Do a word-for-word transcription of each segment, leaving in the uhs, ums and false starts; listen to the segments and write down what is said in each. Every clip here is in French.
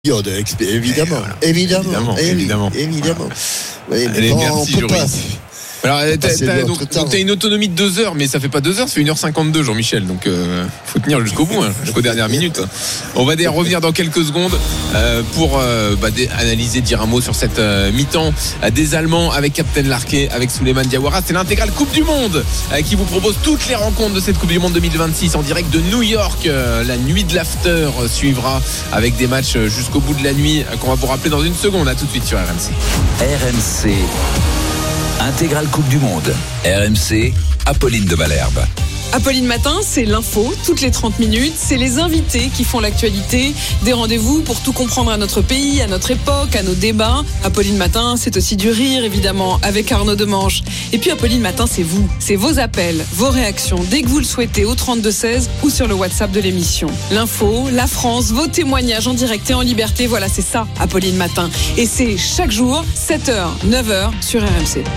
Évidemment, évidemment, voilà. évidemment, évidemment, évidemment. évidemment. Voilà. Oui, mais Allez, bon, merci, on peut Joris. pas. Alors, t'as, t'as, donc, temps. donc t'as une autonomie de deux heures, mais ça fait pas deux heures, ça fait une heure cinquante-deux, Jean-Michel. Donc, euh, faut tenir jusqu'au bout, hein, jusqu'aux dernières minutes. On va d'ailleurs revenir dans quelques secondes euh, pour euh, bah, dé- analyser, dire un mot sur cette euh, mi-temps euh, des Allemands avec Captain Larquet, avec Souleymane Diawara. C'est l'intégrale Coupe du Monde euh, qui vous propose toutes les rencontres de cette Coupe du Monde deux mille vingt-six en direct de New York. Euh, la nuit de l'after euh, suivra avec des matchs euh, jusqu'au bout de la nuit euh, qu'on va vous rappeler dans une seconde. À tout de suite sur R M C. R M C Intégrale Coupe du Monde. R M C, Apolline de Malherbe. Apolline Matin, c'est l'info, toutes les trente minutes. C'est les invités qui font l'actualité. Des rendez-vous pour tout comprendre à notre pays, à notre époque, à nos débats. Apolline Matin, c'est aussi du rire, évidemment, avec Arnaud Demanche. Et puis Apolline Matin, c'est vous. C'est vos appels, vos réactions, dès que vous le souhaitez, au trente-deux seize ou sur le WhatsApp de l'émission. L'info, la France, vos témoignages en direct et en liberté. Voilà, c'est ça, Apolline Matin. Et c'est chaque jour, sept heures, neuf heures, sur R M C.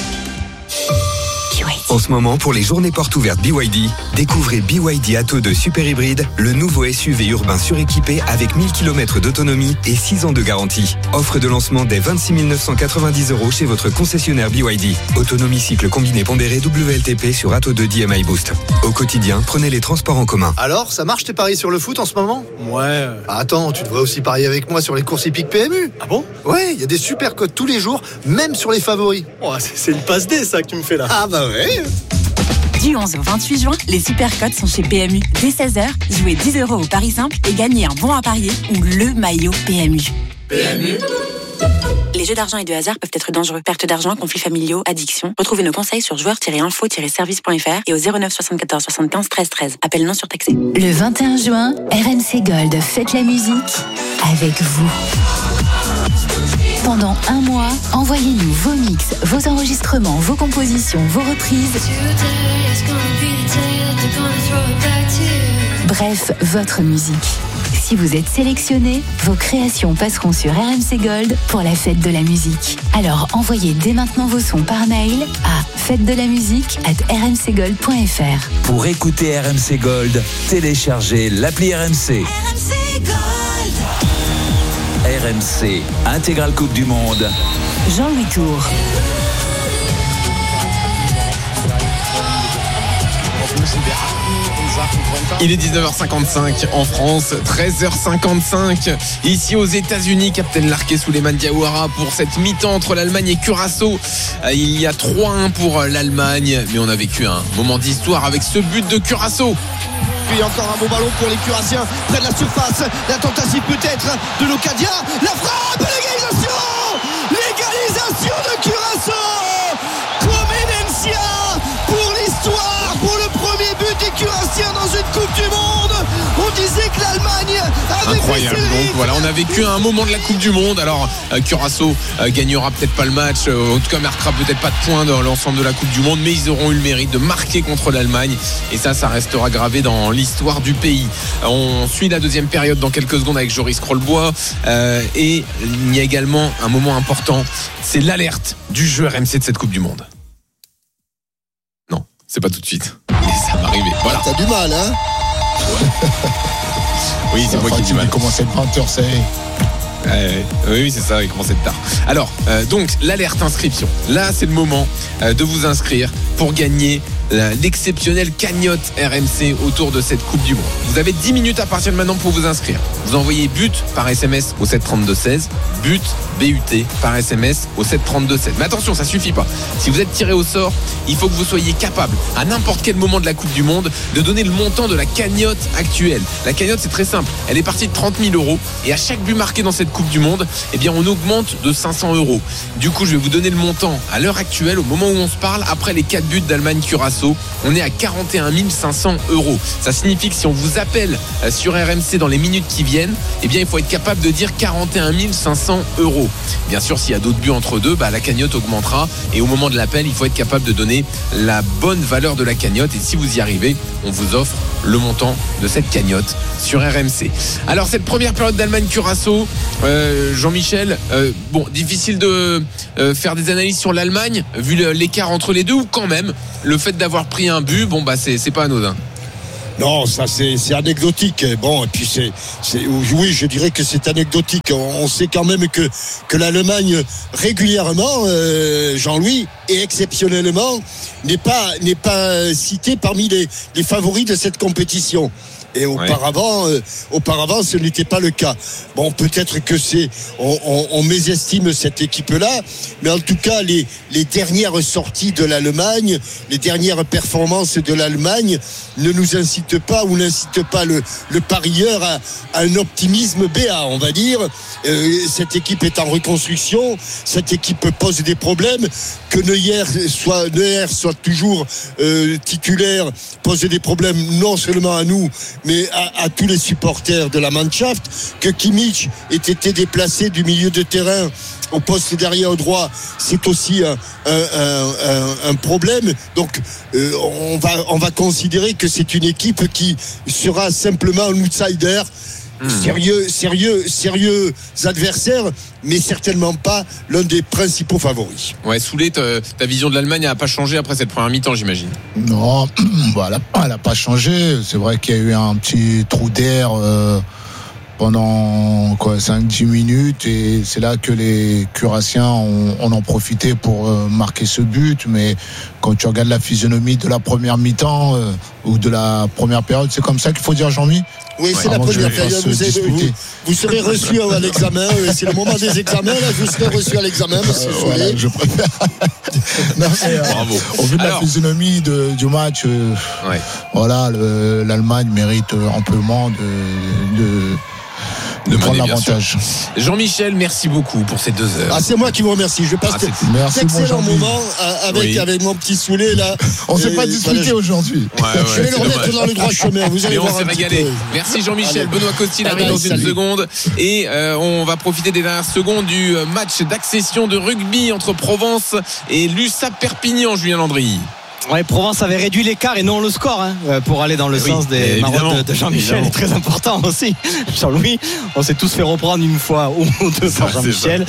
En ce moment, pour les journées portes ouvertes B Y D, découvrez B Y D Atto deux Super Hybride, le nouveau S U V urbain suréquipé avec mille kilomètres d'autonomie et six ans de garantie. Offre de lancement dès vingt-six mille neuf cent quatre-vingt-dix euros chez votre concessionnaire B Y D. Autonomie cycle combiné pondéré W L T P sur Atto deux D M I Boost. Au quotidien, prenez les transports en commun. Alors, ça marche tes paris sur le foot en ce moment ? Ouais. Ah, attends, tu devrais aussi parier avec moi sur les courses hippiques P M U. Ah bon ? Ouais, il y a des super codes tous les jours, même sur les favoris. Oh, c'est, c'est une passe D ça que tu me fais là. Ah bah ouais. Du onze au vingt-huit juin, les Supercotes sont chez P M U. Dès seize heures, jouez dix euros au pari simple et gagnez un bon à parier ou le maillot P M U. P M U. Les jeux d'argent et de hasard peuvent être dangereux. Perte d'argent, conflits familiaux, addiction. Retrouvez nos conseils sur joueurs tiret info tiret service point f r et au zéro neuf soixante-quatorze soixante-quinze treize treize. Appel non surtaxé. Le vingt et un juin, R M C Gold fête la musique avec vous. Pendant un mois, envoyez-nous vos mix, vos enregistrements, vos compositions, vos reprises. Bref, votre musique. Si vous êtes sélectionné, vos créations passeront sur R M C Gold pour la fête de la musique. Alors envoyez dès maintenant vos sons par mail à fête de la musique arobase r m c gold point f r. Pour écouter R M C Gold, téléchargez l'appli R M C. R M C Gold. R M C, Intégrale Coupe du Monde. Jean-Louis Tour. Il est dix-neuf heures cinquante-cinq en France, treize heures cinquante-cinq ici aux États-Unis. Captain Larquet, Souleymane Diawara pour cette mi-temps entre l'Allemagne et Curaçao. Il y a trois un pour l'Allemagne, mais on a vécu un moment d'histoire avec ce but de Curaçao. Puis encore un bon ballon pour les Curassiens près de la surface. La tentative peut-être de Locadia. La frappe, l'égalisation L'égalisation de Curaçao. Comenencia pour l'histoire, pour le premier but des Curassiens dans une Coupe du Monde. On disait que l'Allemagne avait incroyable. Donc voilà, on a vécu un moment de la Coupe du Monde. Alors euh, Curaçao euh, gagnera peut-être pas le match, euh, en tout cas marquera peut-être pas de points dans l'ensemble de la Coupe du Monde, mais ils auront eu le mérite de marquer contre l'Allemagne et ça, ça restera gravé dans l'histoire du pays. On suit la deuxième période dans quelques secondes avec Joris Krollbois euh, et il y a également un moment important, c'est l'alerte du jeu R M C de cette Coupe du Monde. Non, c'est pas tout de suite, mais ça va arriver. Voilà. T'as du mal, hein? Oui, c'est moi qui ai du mal. Comment c'est vingt heures, c'est... Euh, oui, c'est ça, il commence à être tard. Alors, euh, donc, l'alerte inscription. Là, c'est le moment euh, de vous inscrire pour gagner la, l'exceptionnelle cagnotte R M C autour de cette Coupe du Monde. Vous avez dix minutes à partir de maintenant pour vous inscrire. Vous envoyez but par S M S au sept trente-deux seize, but, B U T, par S M S au sept trente-deux seize. Mais attention, ça suffit pas. Si vous êtes tiré au sort, il faut que vous soyez capable, à n'importe quel moment de la Coupe du Monde, de donner le montant de la cagnotte actuelle. La cagnotte, c'est très simple. Elle est partie de trente mille euros et à chaque but marqué dans cette Coupe du Monde, eh bien, on augmente de cinq cents euros. Du coup, je vais vous donner le montant à l'heure actuelle, au moment où on se parle, après les quatre buts d'Allemagne-Curaçao. On est à quarante et un mille cinq cents euros. Ça signifie que si on vous appelle sur R M C dans les minutes qui viennent, eh bien, il faut être capable de dire quarante et un mille cinq cents euros. Bien sûr, s'il y a d'autres buts entre deux, bah, la cagnotte augmentera. Et au moment de l'appel, il faut être capable de donner la bonne valeur de la cagnotte. Et si vous y arrivez, on vous offre le montant de cette cagnotte sur R M C. Alors, cette première période d'Allemagne-Curaçao, euh, Jean-Michel, euh, bon, difficile de euh, faire des analyses sur l'Allemagne, vu l'écart entre les deux, ou quand même, le fait d'avoir pris un but, bon, bah, c'est, c'est pas anodin. Non, ça c'est, c'est anecdotique. Bon, et puis c'est, c'est, oui, je dirais que c'est anecdotique. On, on sait quand même que, que l'Allemagne régulièrement, euh, Jean-Louis, et exceptionnellement, n'est pas, n'est pas citée parmi les, les favoris de cette compétition. Et auparavant, ouais. euh, auparavant, ce n'était pas le cas. Bon, peut-être que c'est, on, on, on mésestime cette équipe-là, mais en tout cas, les, les dernières sorties de l'Allemagne, les dernières performances de l'Allemagne ne nous incitent pas ou n'incitent pas le, le parieur à, à un optimisme béat, on va dire. Euh, cette équipe est en reconstruction, cette équipe pose des problèmes. Que Neuer soit, Neuer soit toujours euh, titulaire pose des problèmes non seulement à nous, mais à, à tous les supporters de la Mannschaft. Que Kimmich ait été déplacé du milieu de terrain au poste derrière droit, c'est aussi un, un, un, un problème. Donc euh, on va, on va considérer que c'est une équipe qui sera simplement un outsider. Sérieux, sérieux, sérieux adversaires, mais certainement pas l'un des principaux favoris. Ouais, Soulé, ta, ta vision de l'Allemagne n'a pas changé après cette première mi-temps, j'imagine. Non, bah, elle n'a pas changé. C'est vrai qu'il y a eu un petit trou d'air euh, pendant quoi, cinq à dix minutes, et c'est là que les Curassiens ont, ont en profité pour euh, marquer ce but. Mais quand tu regardes la physionomie de la première mi-temps euh, ou de la première période, c'est comme ça qu'il faut dire, Jean-Mi. Oui, c'est ouais, la première période. Vous, avez, vous, vous serez reçu à l'examen. C'est le moment des examens. Là, vous serez reçu à l'examen, monsieur euh, Soulé. Voilà, je préfère. Non, mais, euh, Bravo. Au vu de Alors, la physionomie de, du match, euh, ouais. voilà, le, l'Allemagne mérite amplement de. de de prendre l'avantage. Jean-Michel, merci beaucoup pour ces deux heures. Ah, c'est moi qui vous remercie. Je passe ah, d'excellents moments avec, oui. avec mon petit Soulé là. On ne s'est pas disputé voilà, aujourd'hui. Ouais, ouais, je vais le remettre dommage. dans le droit chemin. Vous allez Mais voir on s'est régalé. Merci Jean-Michel. Allez. Benoît Costil arrive dans salut. une seconde. Et euh, on va profiter des dernières secondes du match d'accession de rugby entre Provence et l'U S A P Perpignan, Julien Landry. Ouais, Provence avait réduit l'écart et non le score hein, pour aller dans le oui, sens des marottes de, de Jean-Michel. C'est très important aussi. Jean-Louis, on s'est tous fait reprendre une fois ou deux par Jean-Michel.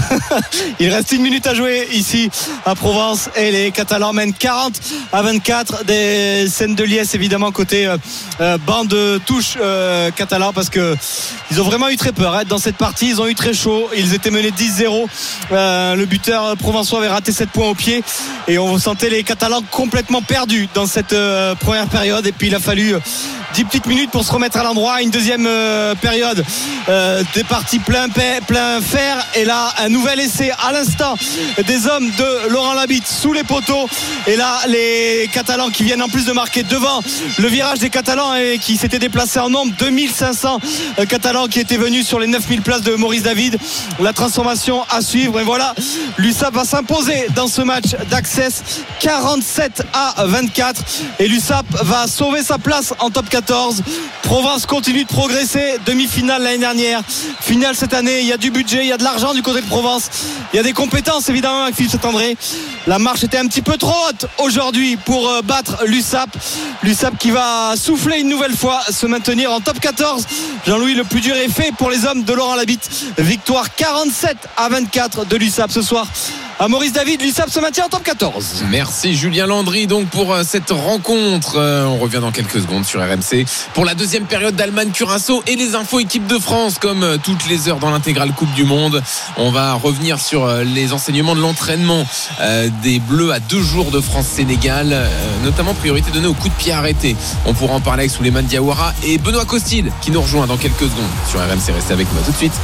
Il reste une minute à jouer ici à Provence et les Catalans mènent quarante à vingt-quatre. Des scènes de liesse évidemment côté euh, bande de touche euh, catalan, parce que ils ont vraiment eu très peur hein, dans cette partie. Ils ont eu très chaud. Ils étaient menés dix zéro. Euh, le buteur provençois avait raté sept points au pied et on sentait les Catalans complètement perdu dans cette euh, première période, et puis il a fallu euh, dix petites minutes pour se remettre à l'endroit. Une deuxième euh, période euh, des parties plein, plein fer, et là un nouvel essai à l'instant des hommes de Laurent Labitte sous les poteaux, et là les Catalans qui viennent en plus de marquer devant le virage des Catalans et qui s'étaient déplacés en nombre, deux mille cinq cents euh, Catalans qui étaient venus sur les neuf mille places de Maurice David. La transformation à suivre, et voilà, l'U S A P va s'imposer dans ce match d'Access quarante-sept à vingt-quatre, et l'U S A P va sauver sa place en top quatorze. Provence continue de progresser, demi-finale l'année dernière, finale cette année. Il y a du budget, il y a de l'argent du côté de Provence, il y a des compétences évidemment avec Philippe Saint-André. La marche était un petit peu trop haute aujourd'hui pour battre l'U S A P. L'U S A P qui va souffler une nouvelle fois, se maintenir en top quatorze. Jean-Louis, le plus dur est fait pour les hommes de Laurent Labitte. Victoire quarante-sept à vingt-quatre de l'U S A P ce soir à Maurice David. L'U S A P se maintient en top quatorze. Merci Julien Landry donc pour cette rencontre. Euh, on revient dans quelques secondes sur R M C pour la deuxième période d'Allemagne-Curaçao et les infos équipe de France comme toutes les heures dans l'intégrale Coupe du Monde. On va revenir sur les enseignements de l'entraînement euh, des Bleus à deux jours de France-Sénégal, euh, notamment priorité donnée au coup de pied arrêté. On pourra en parler avec Souleymane Diawara et Benoît Costil qui nous rejoint dans quelques secondes sur R M C. Restez avec nous, à tout de suite.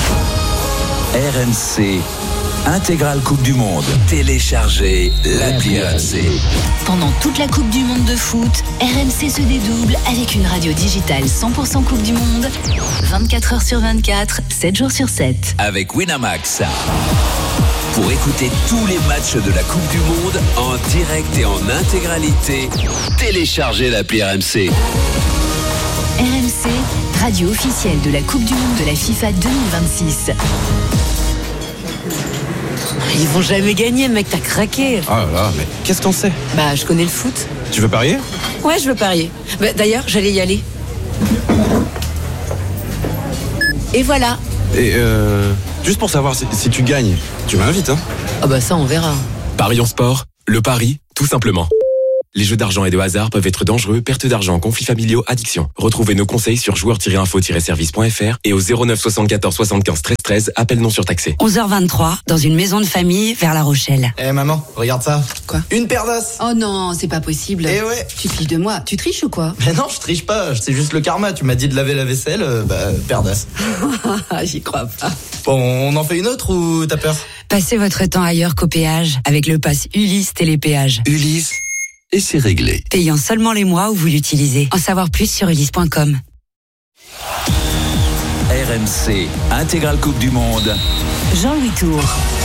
R M C Intégrale Coupe du Monde. Téléchargez l'appli R M C. Pendant toute la Coupe du Monde de foot, R M C se dédouble avec une radio digitale cent pour cent Coupe du Monde, vingt-quatre heures sur vingt-quatre, sept jours sur sept. Avec Winamax. Pour écouter tous les matchs de la Coupe du Monde en direct et en intégralité, téléchargez l'appli R M C. R M C, radio officielle de la Coupe du Monde de la FIFA deux mille vingt-six. Ils vont jamais gagner, mec, t'as craqué. Ah là là, mais qu'est-ce qu'on sait? Bah, je connais le foot. Tu veux parier? Ouais, je veux parier. Bah, d'ailleurs, j'allais y aller. Et voilà. Et euh, juste pour savoir si, si tu gagnes, tu m'invites, hein? Ah bah ça, on verra. Paris en sport, le pari, tout simplement. Les jeux d'argent et de hasard peuvent être dangereux, perte d'argent, conflits familiaux, addiction. Retrouvez nos conseils sur joueurs tiret info tiret service point f r et au zéro neuf soixante-quatorze soixante-quinze treize treize, appel non surtaxé. onze heures vingt-trois, dans une maison de famille vers La Rochelle. Eh hey, maman, regarde ça. Quoi? Une paire d'as. Oh non, c'est pas possible. Eh ouais. Tu te fiches de moi. Tu triches ou quoi? Mais non, je triche pas. C'est juste le karma. Tu m'as dit de laver la vaisselle, euh, bah, paire d'as. J'y crois pas. Bon, on en fait une autre ou t'as peur? Passez votre temps ailleurs qu'au péage avec le pass Ulysse Télépéage. Ulysse, et c'est réglé. Payant seulement les mois où vous l'utilisez. En savoir plus sur ulysse point com. R M C, intégrale Coupe du Monde. Jean-Louis Tour.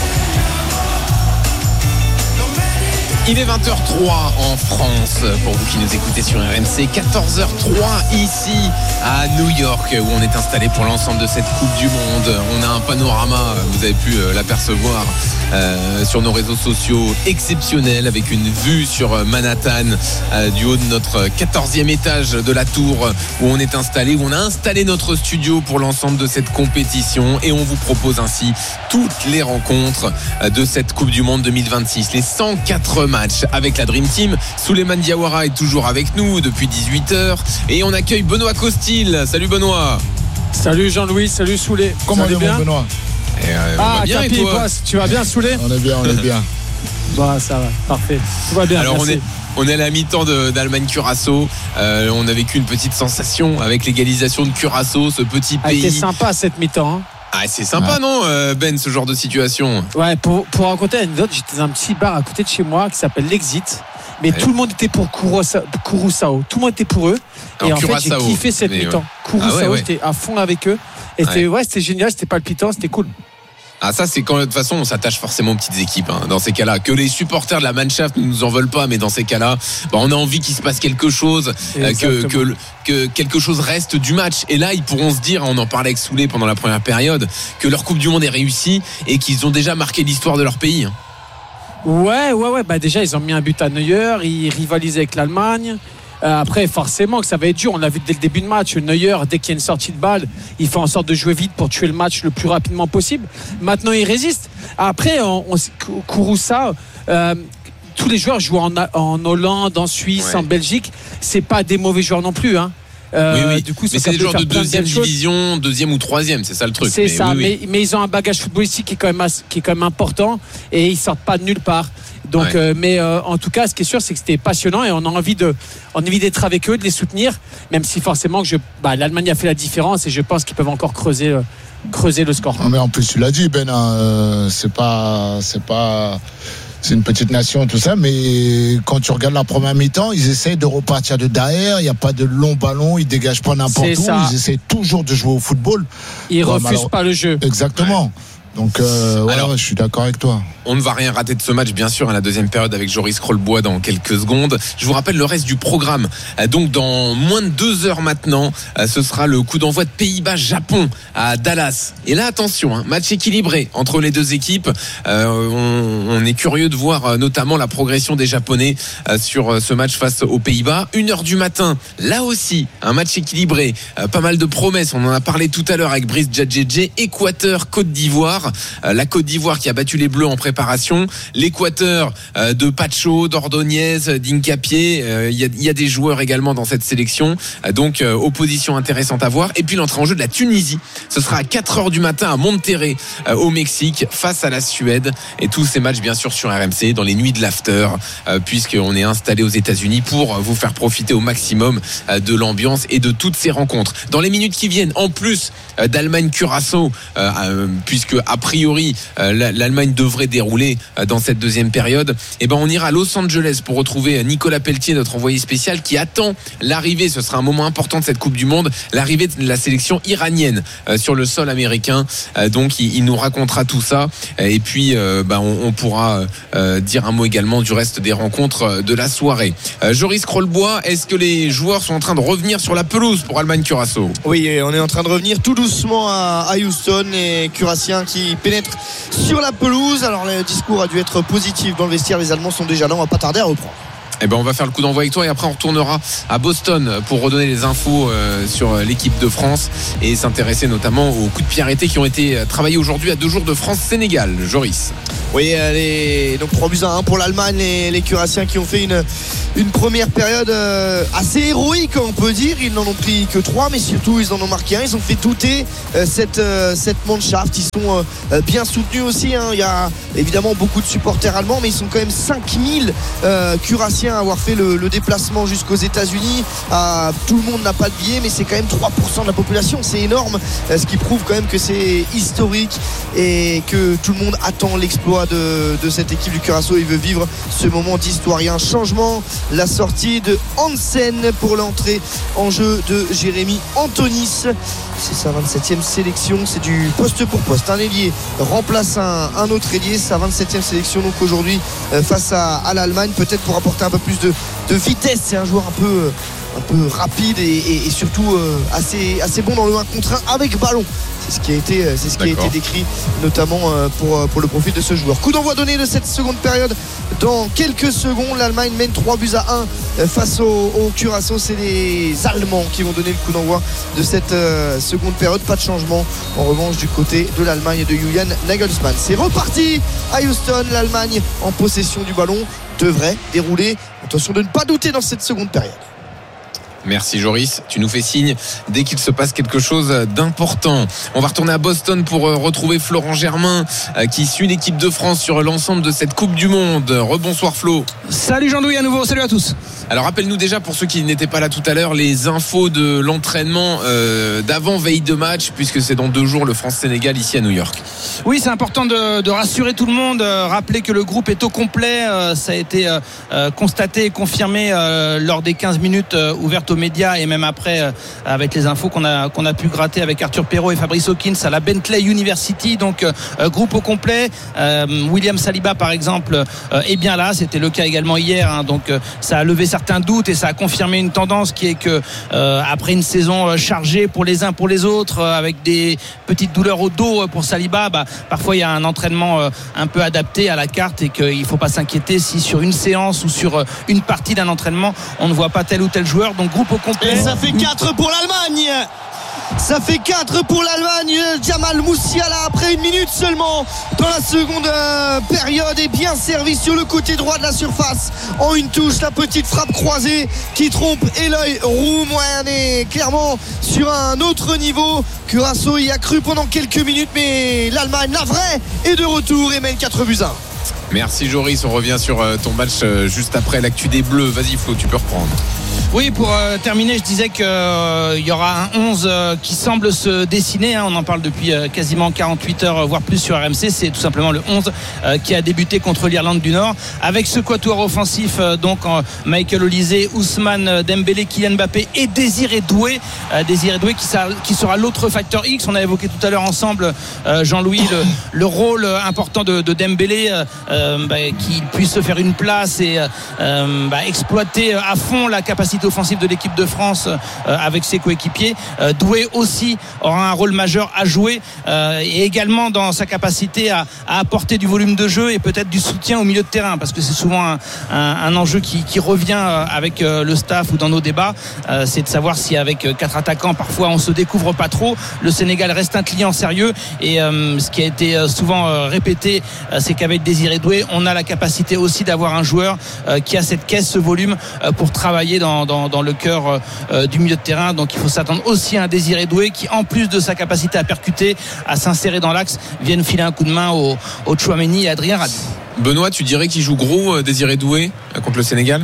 Il est vingt heures trois en France, pour vous qui nous écoutez sur R M C, quatorze heures trois ici à New York, où on est installé pour l'ensemble de cette Coupe du Monde. On a un panorama, vous avez pu l'apercevoir euh, sur nos réseaux sociaux, exceptionnel, avec une vue sur Manhattan, euh, du haut de notre quatorzième étage de la tour où on est installé, où on a installé notre studio pour l'ensemble de cette compétition, et on vous propose ainsi toutes les rencontres de cette Coupe du Monde deux mille vingt-six, les cent quatre match avec la Dream Team. Souleymane Diawara est toujours avec nous depuis dix-huit heures et on accueille Benoît Costil. Salut Benoît. Salut Jean-Louis, salut Soulé. Comment allez-vous Benoît? Et euh, Ah, on va bien, Capi, et toi quoi, tu vas bien Soulé? On est bien, on est bien. Bah ça va, parfait. Tout va bien. Alors merci. on est On est à la mi-temps de, d'Allemagne-Curaçao. Euh, on a vécu une petite sensation avec l'égalisation de Curaçao, ce petit Ah, pays. c'était sympa cette mi-temps. Hein. Ah, c'est sympa, ouais. Non, Ben, ce genre de situation? Ouais, pour, pour raconter une anecdote, j'étais dans un petit bar à côté de chez moi qui s'appelle l'Exit. Mais ouais. Tout le monde était pour Curaçao. Tout le monde était pour eux. Et Alors, en Curaçao, fait, j'ai kiffé cette mi-temps. Ouais. Curaçao, ah ouais, ouais. J'étais à fond avec eux. Et c'était, ouais. Ouais, c'était génial, c'était palpitant, c'était cool. Ah, ça, c'est quand, de toute façon, on s'attache forcément aux petites équipes, hein, dans ces cas-là. Que les supporters de la Mannschaft ne nous en veulent pas, mais dans ces cas-là, bah, on a envie qu'il se passe quelque chose, euh, que, que, que quelque chose reste du match. Et là, ils pourront se dire, on en parlait avec Soulé pendant la première période, que leur Coupe du Monde est réussie et qu'ils ont déjà marqué l'histoire de leur pays. Hein. Ouais, ouais, ouais. Bah, déjà, ils ont mis un but à Neuer, ils rivalisent avec l'Allemagne. Euh, après, forcément que ça va être dur. On l'a vu dès le début de match. Neuer, dès qu'il y a une sortie de balle, il fait en sorte de jouer vite pour tuer le match le plus rapidement possible. Maintenant, il résiste. Après, on, on, Curaçao, euh, tous les joueurs jouent en, en Hollande, en Suisse, ouais. En Belgique. C'est pas des mauvais joueurs non plus, hein. Euh, oui, oui. Du coup, mais ça, c'est ça des joueurs de deuxième de division, deuxième ou troisième, c'est ça le truc. C'est mais ça, oui, oui. Mais, mais ils ont un bagage footballistique qui est quand même, qui est quand même important et ils sortent pas de nulle part. Donc, ouais. euh, mais euh, en tout cas, ce qui est sûr, c'est que c'était passionnant et on a envie de, on a envie d'être avec eux, de les soutenir, même si forcément que je, bah, l'Allemagne a fait la différence et je pense qu'ils peuvent encore creuser, euh, creuser le score. Non, mais en plus, tu l'as dit, Ben, euh, c'est pas, c'est pas. C'est une petite nation, tout ça, mais quand tu regardes la première mi-temps, ils essayent de repartir de derrière. Il n'y a pas de long ballon, ils dégagent pas n'importe c'est où. Ça. Ils essayent toujours de jouer au football. Ils bon, refusent alors, pas le jeu. Exactement. Ouais. Donc, euh, ouais, alors, ouais, je suis d'accord avec toi. On ne va rien rater de ce match, bien sûr, à la deuxième période avec Joris Krolbois dans quelques secondes. Je vous rappelle le reste du programme. Donc, dans moins de deux heures maintenant, ce sera le coup d'envoi de Pays-Bas-Japon à Dallas. Et là, attention, hein, match équilibré entre les deux équipes. Euh, on, on est curieux de voir notamment la progression des Japonais sur ce match face aux Pays-Bas. Une heure du matin, là aussi, un match équilibré. Pas mal de promesses. On en a parlé tout à l'heure avec Brice Djadjedje. Équateur, Côte d'Ivoire. La Côte d'Ivoire qui a battu les Bleus en préparation, l'Équateur de Pacho, d'Ordonez, d'Incapié, il y a, il y a des joueurs également dans cette sélection, donc opposition intéressante à voir. Et puis l'entrée en jeu de la Tunisie, ce sera à quatre heures du matin à Monterrey au Mexique face à la Suède, et tous ces matchs bien sûr sur R M C dans les nuits de l'after, puisqu'on est installé aux États-Unis pour vous faire profiter au maximum de l'ambiance et de toutes ces rencontres. Dans les minutes qui viennent, en plus d'Allemagne-Curaçao, puisque a priori l'Allemagne devrait dérouler dans cette deuxième période, et ben on ira à Los Angeles pour retrouver Nicolas Pelletier, notre envoyé spécial, qui attend l'arrivée, ce sera un moment important de cette Coupe du Monde, l'arrivée de la sélection iranienne sur le sol américain. Donc il, il nous racontera tout ça, et puis ben, on, on pourra dire un mot également du reste des rencontres de la soirée. Joris Krolbois, est-ce que les joueurs sont en train de revenir sur la pelouse pour Allemagne-Curaçao? Oui, on est en train de revenir tout doucement à Houston, et Curaçaens qui pénètre sur la pelouse. Alors le discours a dû être positif dans le vestiaire, les Allemands sont déjà là, on va pas tarder à reprendre. Eh ben on va faire le coup d'envoi avec toi et après on retournera à Boston pour redonner les infos euh, sur l'équipe de France et s'intéresser notamment aux coups de pied arrêtés qui ont été travaillés aujourd'hui à deux jours de France-Sénégal. Joris. Oui, les... donc trois buts à un pour l'Allemagne, les, les Curassiens qui ont fait une, une première période euh, assez héroïque, on peut dire. Ils n'en ont pris que trois, mais surtout ils en ont marqué un. Ils ont fait douter euh, cette, euh, cette Mannschaft. Ils sont euh, bien soutenus aussi, hein. Il y a évidemment beaucoup de supporters allemands, mais ils sont quand même cinq mille euh, Curassiens à avoir fait le, le déplacement jusqu'aux États-Unis. Euh, tout le monde n'a pas de billet, mais c'est quand même trois pour cent de la population. C'est énorme, euh, ce qui prouve quand même que c'est historique et que tout le monde attend l'exploit de, de cette équipe du Curaçao. Il veut vivre ce moment d'histoire. Il y a un changement, la sortie de Hansen pour l'entrée en jeu de Jérémy Antonis. C'est sa vingt-septième sélection, c'est du poste pour poste. Un ailier remplace un, un autre ailier, sa vingt-septième sélection donc aujourd'hui euh, face à, à l'Allemagne, peut-être pour apporter un peu plus de, de vitesse. C'est un joueur un peu, un peu rapide et, et, et surtout euh, assez, assez bon dans le un contre un avec ballon. C'est ce qui a été, c'est ce qui a été décrit notamment pour, pour le profil de ce joueur. Coup d'envoi donné de cette seconde période dans quelques secondes. L'Allemagne mène trois buts à un face au, au Curaçao. C'est les Allemands qui vont donner le coup d'envoi de cette seconde période. Pas de changement en revanche du côté de l'Allemagne et de Julian Nagelsmann. C'est reparti à Houston. L'Allemagne en possession du ballon devrait dérouler. Attention de ne pas douter dans cette seconde période. Merci Joris, tu nous fais signe dès qu'il se passe quelque chose d'important. On va retourner à Boston pour retrouver Florent Germain qui suit l'équipe de France sur l'ensemble de cette Coupe du Monde. Rebonsoir Flo. Salut Jean-Louis à nouveau, salut à tous. Alors rappelle-nous déjà, pour ceux qui n'étaient pas là tout à l'heure, les infos de l'entraînement euh, d'avant veille de match, puisque c'est dans deux jours le France-Sénégal ici à New York. Oui, c'est important de, de rassurer tout le monde, euh, rappeler que le groupe est au complet. Euh, ça a été euh, constaté et confirmé euh, lors des quinze minutes euh, ouvertes aux médias et même après euh, avec les infos qu'on a, qu'on a pu gratter avec Arthur Perrault et Fabrice Hawkins à la Bentley University. Donc euh, groupe au complet. Euh, William Saliba par exemple euh, est bien là. C'était le cas également hier, hein, donc euh, ça a levé certains doutes et ça a confirmé une tendance qui est que euh, après une saison chargée pour les uns pour les autres, euh, avec des petites douleurs au dos pour Saliba, bah, parfois il y a un entraînement euh, un peu adapté à la carte et qu'il ne faut pas s'inquiéter si sur une séance ou sur euh, une partie d'un entraînement on ne voit pas tel ou tel joueur. Donc groupe au complet. Et ça fait quatre pour l'Allemagne. Ça fait quatre pour l'Allemagne. Jamal Moussiala après une minute seulement dans la seconde euh, période est bien servi sur le côté droit de la surface en une touche. La petite frappe croisée qui trompe Eloy Roum. Ouais, on est clairement sur un autre niveau. Curaçao y a cru pendant quelques minutes, mais l'Allemagne, la vraie, est de retour et mène quatre buts à un. Merci Joris, on revient sur ton match juste après l'actu des Bleus. Vas-y Flo, tu peux reprendre. Oui, pour euh, terminer, je disais qu'il euh, y aura un onze euh, qui semble se dessiner, hein. On en parle depuis euh, quasiment quarante-huit heures, voire plus sur R M C. C'est tout simplement le onze euh, qui a débuté contre l'Irlande du Nord, avec ce quatuor offensif, euh, donc euh, Michael Olise, Ousmane Dembélé, Kylian Mbappé et Désiré Doué. euh, Désiré Doué qui, sa, qui sera l'autre facteur X. On a évoqué tout à l'heure ensemble, euh, Jean-Louis, le, le rôle important de, de Dembélé, euh, bah, qu'il puisse se faire une place et euh, bah, exploiter à fond la capacité offensive de l'équipe de France euh, avec ses coéquipiers. euh, Doué aussi aura un rôle majeur à jouer euh, et également dans sa capacité à, à apporter du volume de jeu et peut-être du soutien au milieu de terrain, parce que c'est souvent un, un, un enjeu qui, qui revient euh, avec euh, le staff ou dans nos débats, euh, c'est de savoir si avec euh, quatre attaquants parfois on se découvre pas trop. Le Sénégal reste un client sérieux et euh, ce qui a été euh, souvent euh, répété, euh, c'est qu'avec Désiré Doué on a la capacité aussi d'avoir un joueur euh, qui a cette caisse, ce volume euh, pour travailler dans Dans, dans le cœur euh, du milieu de terrain. Donc il faut s'attendre aussi à un Désiré Doué qui, en plus de sa capacité à percuter, à s'insérer dans l'axe, vienne filer un coup de main au, au Tchouaméni et Adrien Rabiot. Benoît, tu dirais qu'il joue gros, euh, Désiré Doué, euh, contre le Sénégal?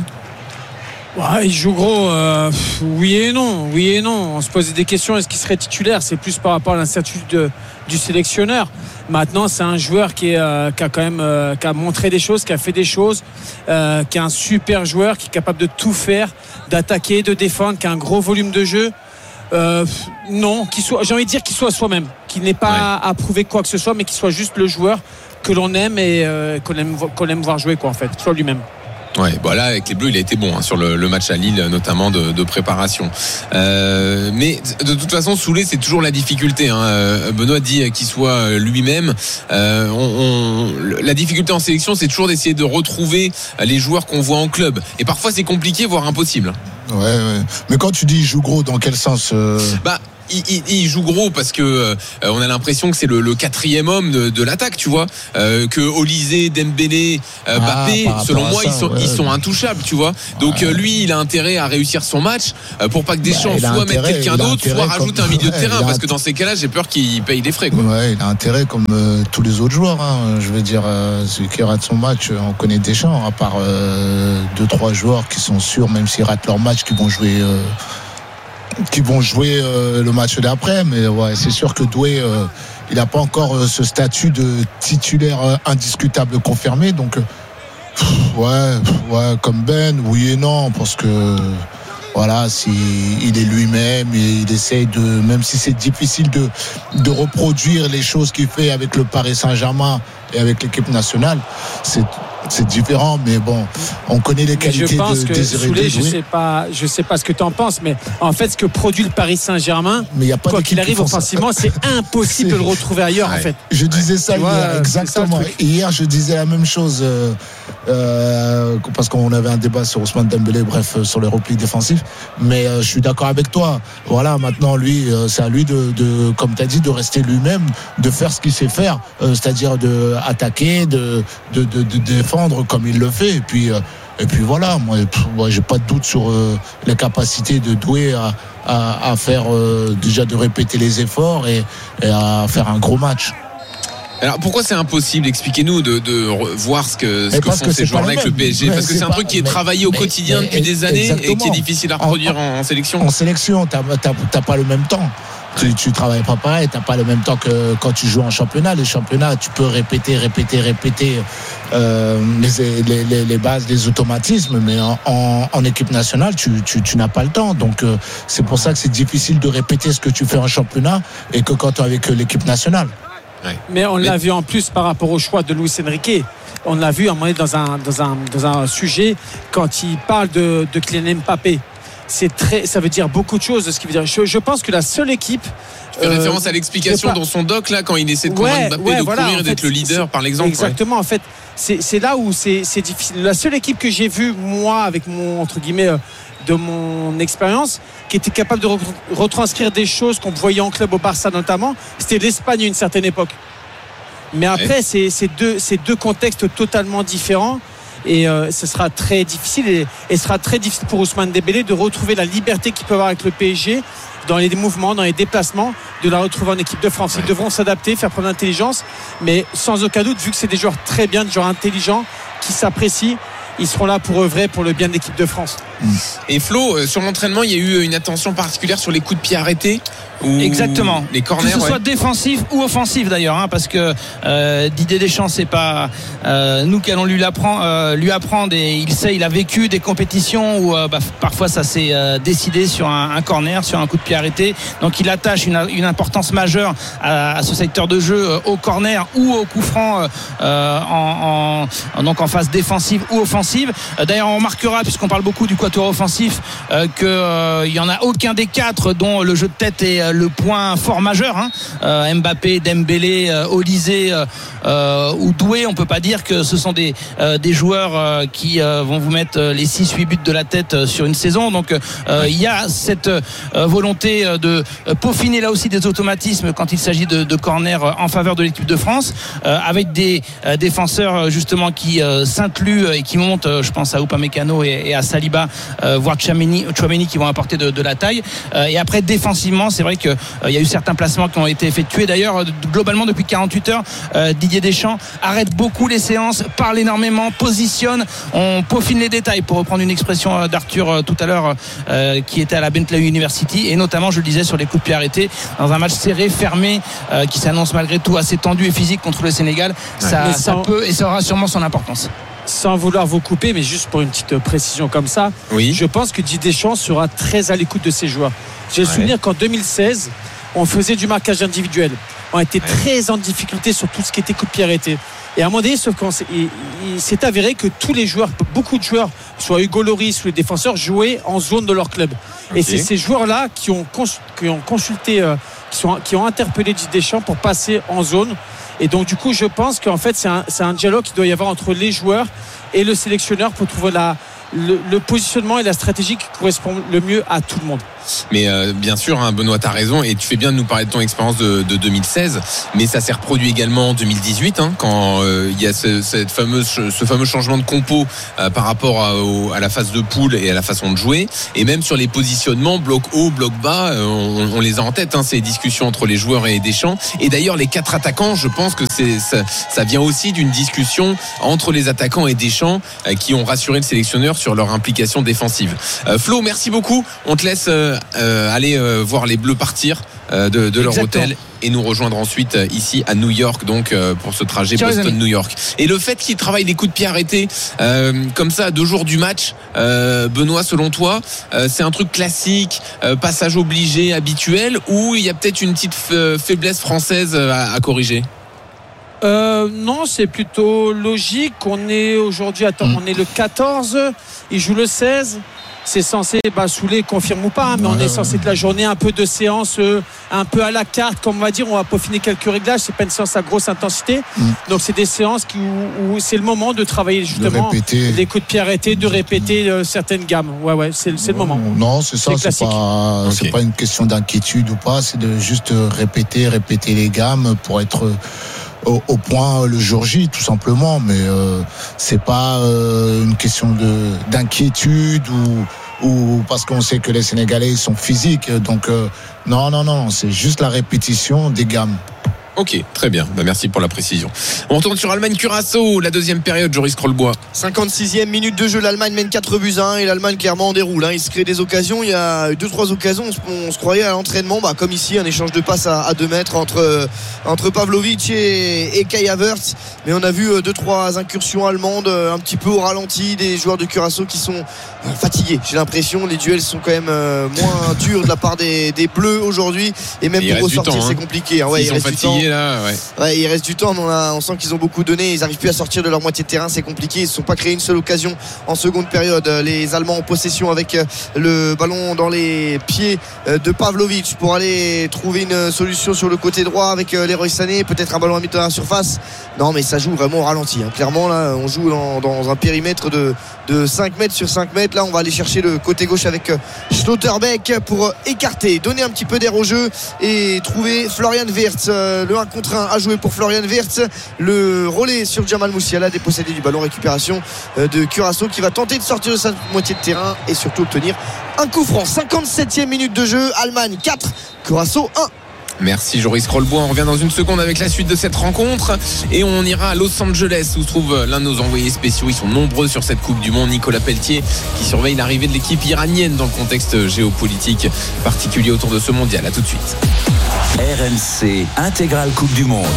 Ouais, il joue gros, euh, oui et non, oui et non. On se posait des questions, est-ce qu'il serait titulaire? C'est plus par rapport à l'incertitude de, du sélectionneur. Maintenant, c'est un joueur qui, est, euh, qui a quand même euh, qui a montré des choses, qui a fait des choses, euh, qui est un super joueur, qui est capable de tout faire, d'attaquer, de défendre, qui a un gros volume de jeu. Euh, non, qu'il soit, j'ai envie de dire qu'il soit soi-même, qu'il n'ait pas ouais. à prouver quoi que ce soit, mais qu'il soit juste le joueur que l'on aime et euh, qu'on aime, qu'on aime voir jouer, quoi, en fait, qu'il soit lui-même. Ouais, bah là avec les Bleus il a été bon hein, sur le, le match à Lille notamment de, de préparation. Euh, mais de toute façon Soulé c'est toujours la difficulté. Hein. Benoît dit qu'il soit lui-même. Euh, on, on, la difficulté en sélection c'est toujours d'essayer de retrouver les joueurs qu'on voit en club. Et parfois c'est compliqué voire impossible. Ouais, ouais. Mais quand tu dis il joue gros, dans quel sens euh... Bah il, il, il joue gros parce que euh, on a l'impression que c'est le, le quatrième homme de, de l'attaque, tu vois, euh, que Olysée, Dembélé, euh, Mbappé, ah, selon moi, ça, ils sont, ouais. ils sont intouchables, tu vois. Donc ouais. lui, il a intérêt à réussir son match euh, pour pas que Deschamps bah, soit mettre quelqu'un d'autre, soit rajoute comme... un milieu de ouais, terrain, parce que dans ces cas-là, j'ai peur qu'il paye des frais, quoi. Ouais, il a intérêt comme euh, tous les autres joueurs. Hein. Je veux dire, euh, celui qui rate son match, on connaît Deschamps, à part euh, deux, trois joueurs qui sont sûrs, même s'ils ratent leur match, qui vont jouer. Euh, qui vont jouer euh, le match d'après, mais ouais, c'est sûr que Doué euh, il n'a pas encore euh, ce statut de titulaire euh, indiscutable confirmé, donc euh, pff, ouais, pff, ouais, comme Ben, oui et non, parce que voilà, si il est lui-même, il, il essaye de, même si c'est difficile de, de reproduire les choses qu'il fait avec le Paris Saint-Germain et avec l'équipe nationale, c'est c'est différent, mais bon, on connaît les qualités je pense de que Désiré Soulé, je sais pas, je sais pas ce que tu en penses, mais en fait, ce que produit le Paris Saint-Germain, mais y a pas quoi qu'il arrive offensivement, c'est impossible c'est... de le retrouver ailleurs, ouais. en fait. Je disais ça tu hier, vois, exactement. Hier, je disais la même chose euh, euh, parce qu'on avait un débat sur Ousmane Dembélé, bref, euh, sur les replis défensifs. Mais euh, je suis d'accord avec toi. Voilà, maintenant, lui, euh, c'est à lui de, de comme tu as dit, de rester lui-même, de faire ce qu'il sait faire, euh, c'est-à-dire de attaquer, de, de, de, de défendre comme il le fait, et puis euh, et puis voilà, moi, pff, moi j'ai pas de doute sur euh, les capacités de Doué à, à, à faire euh, déjà de répéter les efforts et, et à faire un gros match. Alors pourquoi c'est impossible, expliquez-nous, de, de voir ce que, ce que font ces joueurs-là avec le P S G, parce que c'est, c'est un pas, truc qui est mais, travaillé au mais, quotidien mais, depuis des années exactement. Et qui est difficile à reproduire en, en, en sélection. En sélection, t'as, t'as, t'as pas le même temps. Tu, tu travailles pas pareil, t'as pas le même temps que quand tu joues en championnat. Les championnats, tu peux répéter, répéter, répéter euh, les, les, les bases, les automatismes, mais en, en, en équipe nationale, tu, tu, tu n'as pas le temps. Donc euh, c'est pour ça que c'est difficile de répéter ce que tu fais en championnat et que quand tu es avec l'équipe nationale. Ouais. Mais on mais... l'a vu en plus par rapport au choix de Luis Enrique. On l'a vu à un moment donné dans un, dans un, dans un sujet quand il parle de, de Kylian Mbappé. C'est très, ça veut dire beaucoup de choses de ce qu'il veut dire. Je, je pense que la seule équipe. Tu fais euh, référence à l'explication dans son doc là quand il essaie de convaincre ouais, Mbappé ouais, de voilà, courir et d'être le leader par l'exemple. Exactement. Ouais. En fait, c'est, c'est là où c'est, c'est difficile. La seule équipe que j'ai vue moi avec mon entre guillemets euh, de mon expérience qui était capable de re- retranscrire des choses qu'on voyait en club au Barça notamment, c'était l'Espagne à une certaine époque. Mais après, ouais. c'est, c'est deux, c'est deux contextes totalement différents. Et euh, ce sera très difficile et, et ce sera très difficile pour Ousmane Dembélé de retrouver la liberté qu'il peut avoir avec le P S G dans les mouvements, dans les déplacements, de la retrouver en équipe de France. Ils ouais. devront s'adapter, faire preuve d'intelligence, mais sans aucun doute, vu que c'est des joueurs très bien, des joueurs intelligents qui s'apprécient, ils seront là pour œuvrer pour le bien de l'équipe de France. Et Flo, sur l'entraînement, il y a eu une attention particulière sur les coups de pied arrêtés ou exactement, les corners, que ce soit ouais. défensif ou offensif d'ailleurs, hein, parce que euh, Didier Deschamps, c'est pas euh, nous qui allons lui apprendre, euh, lui apprendre, et il sait, il a vécu des compétitions où euh, bah, parfois ça s'est euh, décidé sur un, un corner, sur un coup de pied arrêté. Donc il attache une, une importance majeure à, à ce secteur de jeu, euh, au corner ou au coup franc, euh, en, en, donc en phase défensive ou offensive. Euh, d'ailleurs, on remarquera, puisqu'on parle beaucoup du quatuor offensif, euh, que euh, il y en a aucun des quatre dont le jeu de tête est le point fort majeur, hein. euh, Mbappé, Dembélé, euh, Olysée euh, ou Doué. On peut pas dire que ce sont des, euh, des joueurs euh, qui euh, vont vous mettre les six huit buts de la tête euh, sur une saison. Donc euh, il y a cette euh, volonté de peaufiner là aussi des automatismes quand il s'agit de, de corner en faveur de l'équipe de France, euh, avec des euh, défenseurs justement qui euh, s'incluent et qui montent. Euh, je pense à Upamecano et, et à Saliba, euh, voire Tchouaméni, Tchouaméni qui vont apporter de, de la taille. Euh, et après défensivement, c'est vrai qu'il euh, y a eu certains placements qui ont été effectués. D'ailleurs, globalement, depuis quarante-huit heures, euh, Didier Deschamps arrête beaucoup les séances, parle énormément, positionne, on peaufine les détails, pour reprendre une expression d'Arthur euh, tout à l'heure, euh, qui était à la Bentley University, et notamment, je le disais, sur les coups de pied arrêtés, dans un match serré, fermé, euh, qui s'annonce malgré tout assez tendu et physique contre le Sénégal. Ouais. Ça, ça sans... peut et ça aura sûrement son importance. Sans vouloir vous couper, mais juste pour une petite précision comme ça, oui. je pense que Didier Deschamps sera très à l'écoute de ses joueurs. J'ai le ouais. souvenir qu'en deux mille seize, on faisait du marquage individuel. On était ouais. très en difficulté sur tout ce qui était coup de pied arrêté. Et à un moment donné, sauf qu'on s'est, il, il s'est avéré que tous les joueurs, beaucoup de joueurs, soit Hugo Lloris ou les défenseurs, jouaient en zone de leur club. Okay. Et c'est ces joueurs-là qui ont, cons, qui ont consulté, euh, qui, sont, qui ont interpellé Didier Deschamps pour passer en zone. Et donc, du coup, je pense qu'en fait, c'est un, c'est un dialogue qui doit y avoir entre les joueurs et le sélectionneur pour trouver la, le, le positionnement et la stratégie qui correspond le mieux à tout le monde. Mais euh, bien sûr, hein, Benoît, t'as raison, et tu fais bien de nous parler de ton expérience de, de deux mille seize, mais ça s'est reproduit également en deux mille dix-huit, hein, quand il euh, y a ce, cette fameuse, ce fameux changement de compo euh, par rapport à, au, à la phase de poule et à la façon de jouer, et même sur les positionnements, bloc haut, bloc bas, euh, on, on les a en tête, hein, ces discussions entre les joueurs et Deschamps. Et d'ailleurs, les quatre attaquants, je pense que c'est, ça, ça vient aussi d'une discussion entre les attaquants et Deschamps euh, qui ont rassuré le sélectionneur sur leur implication défensive. Euh, Flo, merci beaucoup. On te laisse euh, euh, aller euh, voir les Bleus partir euh, de, de leur Exactement. hôtel et nous rejoindre ensuite euh, ici à New York, donc euh, pour ce trajet Ciao, Boston-New York. Et le fait qu'ils travaillent les coups de pied arrêtés euh, comme ça à deux jours du match, euh, Benoît, selon toi, euh, c'est un truc classique, euh, passage obligé, habituel, ou il y a peut-être une petite f- faiblesse française à, à corriger? Euh, non, c'est plutôt logique. On est aujourd'hui, attends, on est le quatorze, il joue le seize. C'est censé basouler, confirme ou pas, hein, mais on est censé de la journée un peu de séance, euh, un peu à la carte, comme on va dire. On va peaufiner quelques réglages. C'est pas une séance à grosse intensité. Mm. Donc c'est des séances qui, où, où c'est le moment de travailler justement de les coups de pied arrêtés, de répéter euh, certaines gammes. Ouais, ouais, c'est, c'est le moment. Non, c'est ça. C'est, c'est pas, okay. c'est pas une question d'inquiétude ou pas. C'est de juste répéter, répéter les gammes pour être Au, au point le jour J, tout simplement, mais euh, c'est pas euh, une question de d'inquiétude ou ou parce qu'on sait que les Sénégalais sont physiques, donc euh, non non non, c'est juste la répétition des gammes. Ok, très bien. Bah, merci pour la précision. On retourne sur Allemagne-Curaçao, la deuxième période, Joris Krollbois. cinquante-sixième minute de jeu, l'Allemagne mène quatre buts à un et l'Allemagne clairement en déroule. Hein. Il se crée des occasions, il y a deux trois occasions, on se, on se croyait à l'entraînement, bah, comme ici, un échange de passes à, à deux mètres entre, entre Pavlovic et, et Kai Havertz. Mais on a vu deux trois incursions allemandes, un petit peu au ralenti, des joueurs de Curaçao qui sont fatigués. J'ai l'impression, les duels sont quand même moins durs de la part des, des Bleus aujourd'hui. Et même et pour ressortir, temps, hein. c'est compliqué. Hein. Ouais, Ils sont fatigués là, ouais. Ouais, il reste du temps, mais on, a, on sent qu'ils ont beaucoup donné. Ils n'arrivent plus à sortir de leur moitié de terrain, c'est compliqué. Ils ne se sont pas créés une seule occasion en seconde période. Les Allemands en possession avec le ballon dans les pieds de Pavlovic pour aller trouver une solution sur le côté droit avec Leroy Sané. Peut-être un ballon à mi-temps à la surface. Non, mais ça joue vraiment au ralenti. Hein. Clairement, là, on joue dans, dans un périmètre de, de cinq mètres sur cinq mètres. Là, on va aller chercher le côté gauche avec Schlotterbeck pour écarter, donner un petit peu d'air au jeu et trouver Florian Wirtz. Le un contre un à jouer pour Florian Wirtz. Le relais sur Jamal Moussiala, dépossédé du ballon, récupération de Curaçao qui va tenter de sortir de sa moitié de terrain et surtout obtenir un coup franc. cinquante-septième minute de jeu, Allemagne quatre, Curaçao un. Merci Joris Krollbois. On revient dans une seconde avec la suite de cette rencontre et on ira à Los Angeles où se trouve l'un de nos envoyés spéciaux. Ils sont nombreux sur cette Coupe du Monde, Nicolas Pelletier, qui surveille l'arrivée de l'équipe iranienne dans le contexte géopolitique particulier autour de ce mondial. À tout de suite. R M C Intégrale Coupe du Monde.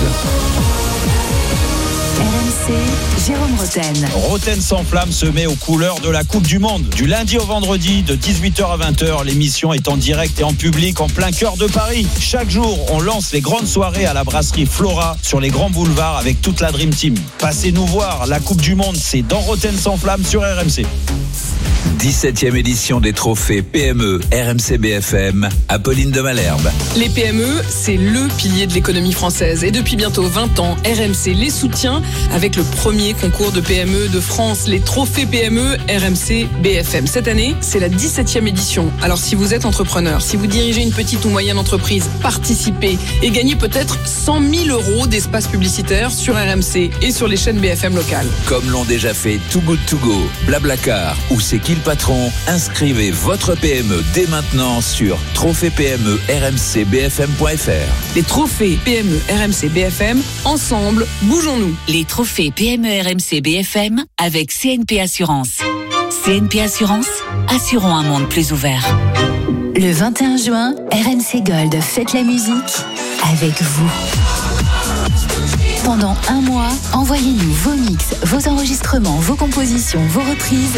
R M C, Jérôme Roten. Roten s'enflamme, se met aux couleurs de la Coupe du Monde. Du lundi au vendredi, de dix-huit heures à vingt heures, l'émission est en direct et en public en plein cœur de Paris. Chaque jour, on lance les grandes soirées à la brasserie Flora sur les grands boulevards avec toute la Dream Team. Passez nous voir, la Coupe du Monde, c'est dans Roten s'enflamme sur R M C. dix-septième édition des trophées P M E R M C B F M, Apolline de Malherbe. Les P M E, c'est le pilier de l'économie française. Et depuis bientôt vingt ans, R M C les soutient avec le premier concours de P M E de France, les trophées P M E R M C B F M. Cette année, c'est la dix-septième édition. Alors si vous êtes entrepreneur, si vous dirigez une petite ou moyenne entreprise, participez et gagnez peut-être cent mille euros d'espace publicitaire sur R M C et sur les chaînes B F M locales. Comme l'ont déjà fait Too Good To Go, Blablacar ou C'est qui le patron, inscrivez votre P M E dès maintenant sur trophée P M E R M C B F M point F R. Les trophées P M E R M C B F M, ensemble, bougeons-nous. Les trophées P M E R M C B F M avec C N P Assurance. C N P Assurance, assurons un monde plus ouvert. Le vingt et un juin, R M C Gold fête la musique avec vous. Pendant un mois, envoyez-nous vos mix, vos enregistrements, vos compositions, vos reprises.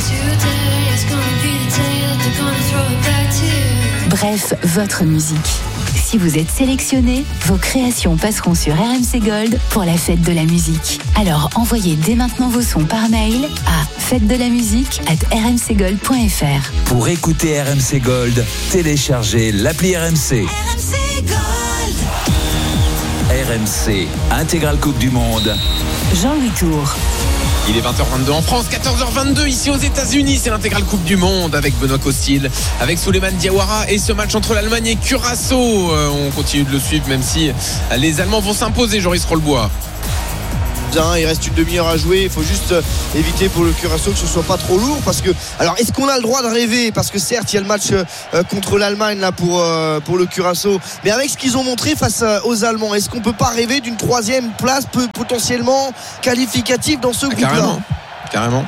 Bref, votre musique. Si vous êtes sélectionné, vos créations passeront sur R M C Gold pour la fête de la musique. Alors envoyez dès maintenant vos sons par mail à fête de la musique arobase r m c gold point f r. Pour écouter R M C Gold, téléchargez l'appli R M C. R M C Gold. R M C, Intégrale Coupe du Monde. Jean-Louis Tour. Il est vingt heures vingt-deux en France, quatorze heures vingt-deux ici aux États-Unis. C'est l'intégrale Coupe du Monde avec Benoît Costil, avec Souleymane Diawara et ce match entre l'Allemagne et Curaçao. Euh, on continue de le suivre même si les Allemands vont s'imposer, Joris Rollebois. Il reste une demi-heure à jouer. Il faut juste éviter pour le Curaçao que ce soit pas trop lourd. Parce que, alors, est-ce qu'on a le droit de rêver? Parce que certes, il y a le match euh, contre l'Allemagne là pour euh, pour le Curaçao. Mais avec ce qu'ils ont montré face euh, aux Allemands, est-ce qu'on peut pas rêver d'une troisième place peu, potentiellement qualificative dans ce ah, groupe-là? Carrément. Carrément.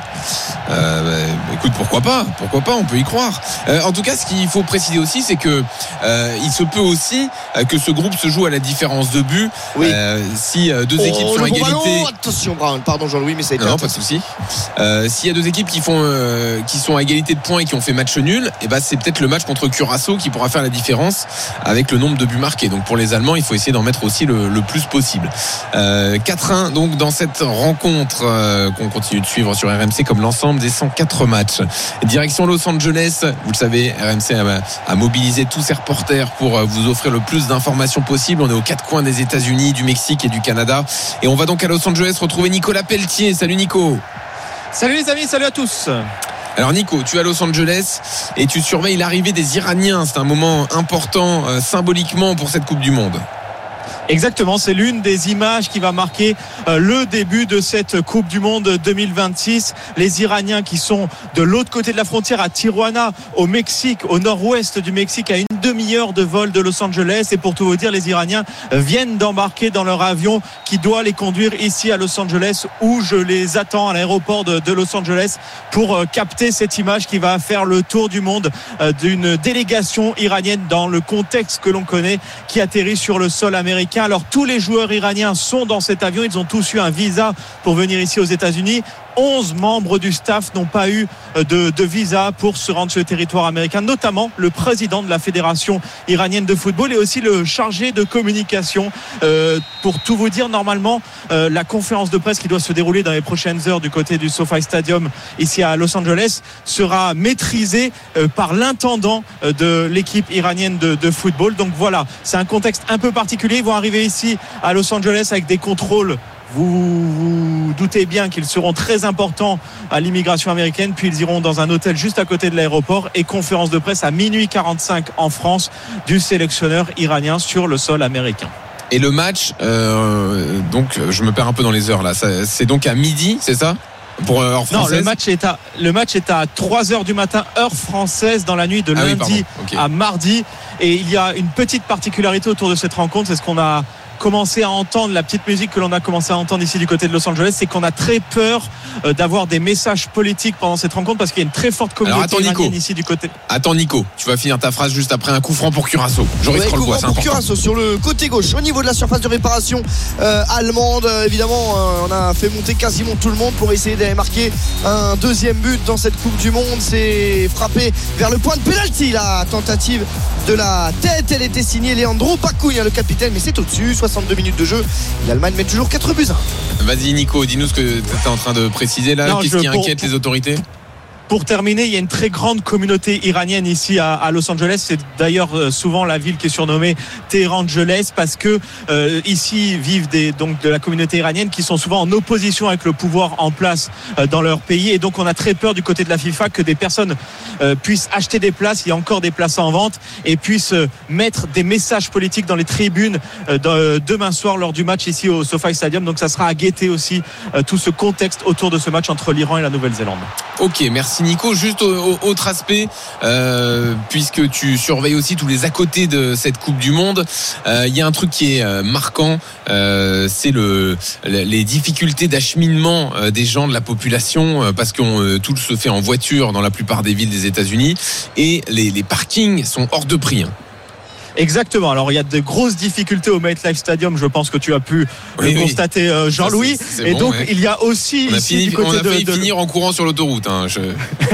Euh, bah, écoute, pourquoi pas Pourquoi pas On peut y croire. Euh, en tout cas, ce qu'il faut préciser aussi, c'est que euh, il se peut aussi euh, que ce groupe se joue à la différence de but. Oui. Euh, si euh, deux oh, équipes sont à égalité. Ballon. Attention, Brown. Pardon, Jean-Louis, mais ça a été. Non, pas de souci. Euh, S'il y a deux équipes qui font, euh, qui sont à égalité de points et qui ont fait match nul, et ben c'est peut-être le match contre Curaçao qui pourra faire la différence avec le nombre de buts marqués. Donc pour les Allemands, il faut essayer d'en mettre aussi le, le plus possible. Euh, quatre un donc dans cette rencontre euh, qu'on continue de suivre sur R M C comme l'ensemble des cent quatre matchs. Direction Los Angeles, vous le savez, R M C a, a mobilisé tous ses reporters pour vous offrir le plus d'informations possible. On est aux quatre coins des États-Unis, du Mexique et du Canada. Et on va donc à Los Angeles retrouver Nicolas Pelletier. Salut Nico. Salut les amis, salut à tous. Alors Nico, tu es à Los Angeles et tu surveilles l'arrivée des Iraniens. C'est un moment important euh, symboliquement pour cette Coupe du Monde. Exactement, c'est l'une des images qui va marquer euh, le début de cette Coupe du Monde deux mille vingt-six. Les Iraniens qui sont de l'autre côté de la frontière à Tijuana, au Mexique, au nord-ouest du Mexique, à une demi-heure de vol de Los Angeles. Et pour tout vous dire, les Iraniens viennent d'embarquer dans leur avion qui doit les conduire ici à Los Angeles, où je les attends à l'aéroport de, de Los Angeles pour euh, capter cette image qui va faire le tour du monde euh, d'une délégation iranienne dans le contexte que l'on connaît, qui atterrit sur le sol américain. Alors tous les joueurs iraniens sont dans cet avion, ils ont tous eu un visa pour venir ici aux États-Unis. onze membres du staff n'ont pas eu de, de visa pour se rendre sur le territoire américain, notamment le président de la fédération iranienne de football et aussi le chargé de communication. Euh, pour tout vous dire, normalement euh, la conférence de presse qui doit se dérouler dans les prochaines heures du côté du SoFi Stadium ici à Los Angeles sera maîtrisée euh, par l'intendant euh, de l'équipe iranienne de, de football. Donc voilà, c'est un contexte un peu particulier. Ils vont arriver ici à Los Angeles avec des contrôles. Vous vous doutez bien qu'ils seront très importants à l'immigration américaine, puis ils iront dans un hôtel juste à côté de l'aéroport et conférence de presse à minuit quarante-cinq en France du sélectionneur iranien sur le sol américain. Et le match, euh, donc je me perds un peu dans les heures là, ça, c'est donc à midi, c'est ça ? Pour heure française. Non, le match est à le match est à trois heures du matin heure française dans la nuit de ah lundi oui, okay. à mardi. Et il y a une petite particularité autour de cette rencontre, c'est ce qu'on a commencé à entendre, la petite musique que l'on a commencé à entendre ici du côté de Los Angeles, c'est qu'on a très peur euh, d'avoir des messages politiques pendant cette rencontre parce qu'il y a une très forte communauté attends, iranienne Nico. ici du côté. Attends Nico, tu vas finir ta phrase juste après un coup franc pour Curaçao. J'aurais ouais, trop le bois, c'est important. Curaçao sur le côté gauche, au niveau de la surface de réparation euh, allemande, euh, évidemment, euh, on a fait monter quasiment tout le monde pour essayer d'aller marquer un deuxième but dans cette Coupe du Monde. C'est frappé vers le point de pénalty, la tentative de la tête, elle était signée Leandro Bacugna, le capitaine, mais c'est au-dessus, soixante-deux minutes de jeu. L'Allemagne met toujours quatre buts à un. Vas-y Nico, dis-nous ce que tu es en train de préciser là. Non, Qu'est-ce je, qui inquiète pour... les autorités ? Pour terminer, il y a une très grande communauté iranienne ici à, à Los Angeles. C'est d'ailleurs euh, souvent la ville qui est surnommée Téhéran-Angeles parce que euh, ici vivent des, donc de la communauté iranienne qui sont souvent en opposition avec le pouvoir en place euh, dans leur pays. Et donc on a très peur du côté de la FIFA que des personnes euh, puissent acheter des places. Il y a encore des places en vente et puissent euh, mettre des messages politiques dans les tribunes euh, de, demain soir lors du match ici au SoFi Stadium. Donc ça sera à guetter aussi euh, tout ce contexte autour de ce match entre l'Iran et la Nouvelle-Zélande. Ok, merci Nico. Juste au, au, autre aspect, euh, puisque tu surveilles aussi tous les à côté de cette Coupe du Monde, il euh, y a un truc qui est euh, marquant, euh, c'est le les difficultés d'acheminement euh, des gens, de la population, euh, parce que euh, tout se fait en voiture dans la plupart des villes des États-Unis et les, les parkings sont hors de prix. Hein. Exactement. Alors il y a de grosses difficultés au MetLife Stadium. Je pense que tu as pu oui, le oui. constater, euh, Jean-Louis. Ça, c'est, c'est et bon, donc ouais. il y a aussi on a ici fini, du côté on a failli de, de... finir en courant sur l'autoroute. Hein, je...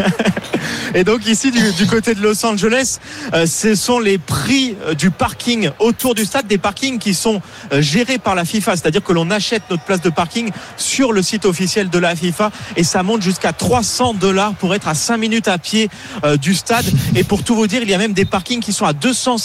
Et donc ici du, du côté de Los Angeles, euh, ce sont les prix euh, du parking autour du stade, des parkings qui sont euh, gérés par la FIFA, c'est-à-dire que l'on achète notre place de parking sur le site officiel de la FIFA et ça monte jusqu'à trois cents dollars pour être à cinq minutes à pied euh, du stade. Et pour tout vous dire, il y a même des parkings qui sont à deux cent cinquante dollars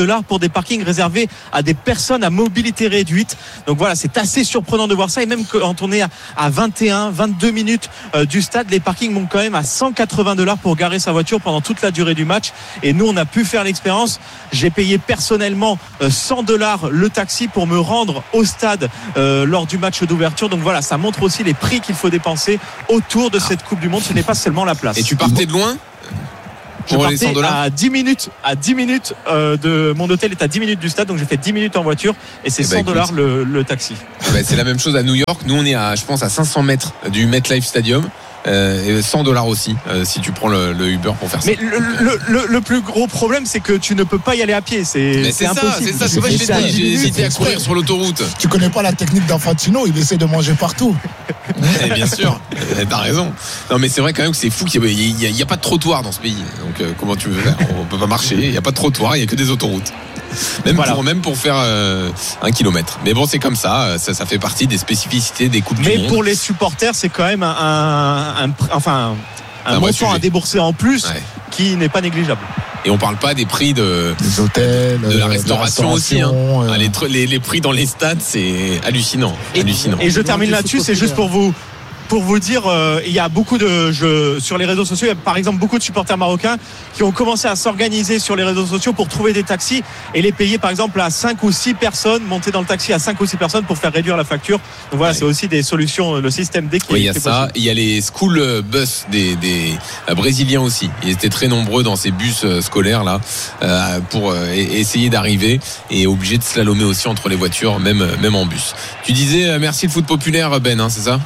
dollars pour des parkings réservés à des personnes à mobilité réduite. Donc voilà, c'est assez surprenant de voir ça. Et même quand on est à vingt et un, vingt-deux minutes du stade, les parkings montent quand même à cent quatre-vingts dollars pour garer sa voiture pendant toute la durée du match. Et nous, on a pu faire l'expérience. J'ai payé personnellement cent dollars le taxi pour me rendre au stade euh, lors du match d'ouverture. Donc voilà, ça montre aussi les prix qu'il faut dépenser autour de cette Coupe du Monde. Ce n'est pas seulement la place. Et tu partais de loin? Je partais à dix minutes, à dix minutes euh, de mon hôtel est à dix minutes du stade, donc j'ai fait dix minutes en voiture et c'est cent dollars le, le taxi. Bah, c'est la même chose à New York. Nous on est à, je pense, à cinq cents mètres du MetLife Stadium. Euh, et cent dollars aussi euh, si tu prends le, le Uber pour faire ça. Mais le, le, le, le plus gros problème, c'est que tu ne peux pas y aller à pied. C'est, c'est, c'est ça, impossible. c'est ça, c'est vrai, je l'ai dit, j'ai hésité à courir sur l'autoroute. Tu connais pas la technique d'Infantino, il essaie de manger partout. Et bien sûr, t'as raison. Non mais c'est vrai quand même que c'est fou qu'il n'y a, a, a pas de trottoir dans ce pays. Donc euh, comment tu veux faire? On peut pas marcher, il n'y a pas de trottoir, il n'y a que des autoroutes. Même, voilà. pour, même pour faire euh, un kilomètre. Mais bon, c'est comme ça, ça, ça fait partie des spécificités des Coupes du Monde. Mais pour les supporters, c'est quand même un, un, un enfin, un, un montant à débourser en plus ouais. qui n'est pas négligeable. Et on parle pas des prix de, des hôtels, de la restauration, la aussi. Hein. Euh... Les, les, les prix dans les stades, c'est hallucinant. Et, hallucinant. et je termine là-dessus, c'est juste pour vous. Pour vous dire, euh, il y a beaucoup de je, sur les réseaux sociaux, il y a par exemple beaucoup de supporters marocains qui ont commencé à s'organiser sur les réseaux sociaux pour trouver des taxis et les payer par exemple à cinq ou six personnes, monter dans le taxi à cinq ou six personnes pour faire réduire la facture. Donc voilà, ouais. c'est aussi des solutions, le système D qui oui, est, il y a qui est ça, possible. Il y a les school bus des, des euh, Brésiliens aussi. Ils étaient très nombreux dans ces bus euh, scolaires là euh, pour euh, essayer d'arriver et obligés de slalomer aussi entre les voitures, même, même en bus. Tu disais euh, merci le foot populaire, Ben, hein, c'est ça?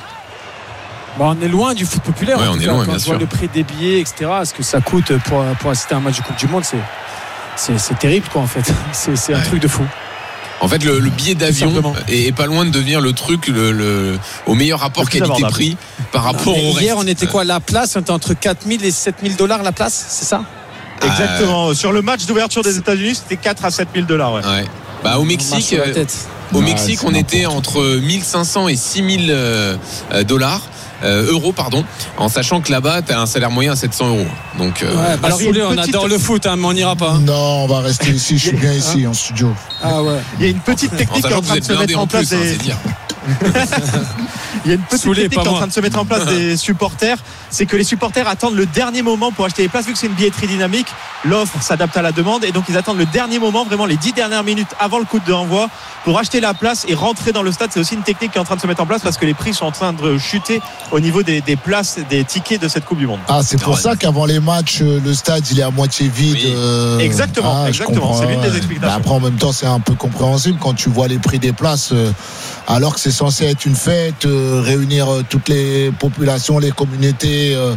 Bon, on est loin du foot populaire. Ouais, on est cas, loin, quand bien on sûr. voit le prix des billets, et cetera, ce que ça coûte pour, pour assister à un match de Coupe du Monde, c'est, c'est, c'est terrible, quoi, en fait. C'est, c'est un ouais. truc de fou. En fait, le, le billet d'avion est, est pas loin de devenir le truc le, le, au meilleur rapport qualité-prix par rapport ah, au reste. Hier, on était quoi? La place, on était entre quatre mille et sept mille dollars la place, c'est ça? Exactement. Euh... Sur le match d'ouverture des États-Unis, c'était quatre à sept mille dollars. Ouais. ouais. Bah, au Mexique, euh, au Mexique, ah, on était entre mille cinq cents et six mille euh, dollars. Euh, euros pardon, en sachant que là-bas t'as un salaire moyen à sept cents euros. Donc euh... ouais, bah alors Soulé, on adore le foot, hein, mais on n'ira pas. Hein. Non, on va rester ici. Je suis bien ici en studio. Ah ouais. Il y a une petite technique qui est en train de se mettre en place. Plus, des... hein, c'est dire. Il y a une petite Soulé, technique qui est en train de se mettre en place des supporters, c'est que les supporters attendent le dernier moment pour acheter les places, vu que c'est une billetterie dynamique, l'offre s'adapte à la demande et donc ils attendent le dernier moment, vraiment les dix dernières minutes avant le coup de renvoi pour acheter la place et rentrer dans le stade. C'est aussi une technique qui est en train de se mettre en place parce que les prix sont en train de chuter au niveau des, des places, des tickets de cette Coupe du Monde. Ah, c'est pour ah, ça ouais. qu'avant les matchs, le stade il est à moitié vide. Oui. Euh... Exactement, ah, exactement. C'est l'une des explications. Mais après, en même temps, c'est un peu compréhensible quand tu vois les prix des places, euh, alors que c'est censé être une fête, euh, réunir euh, toutes les populations, les communautés. Euh,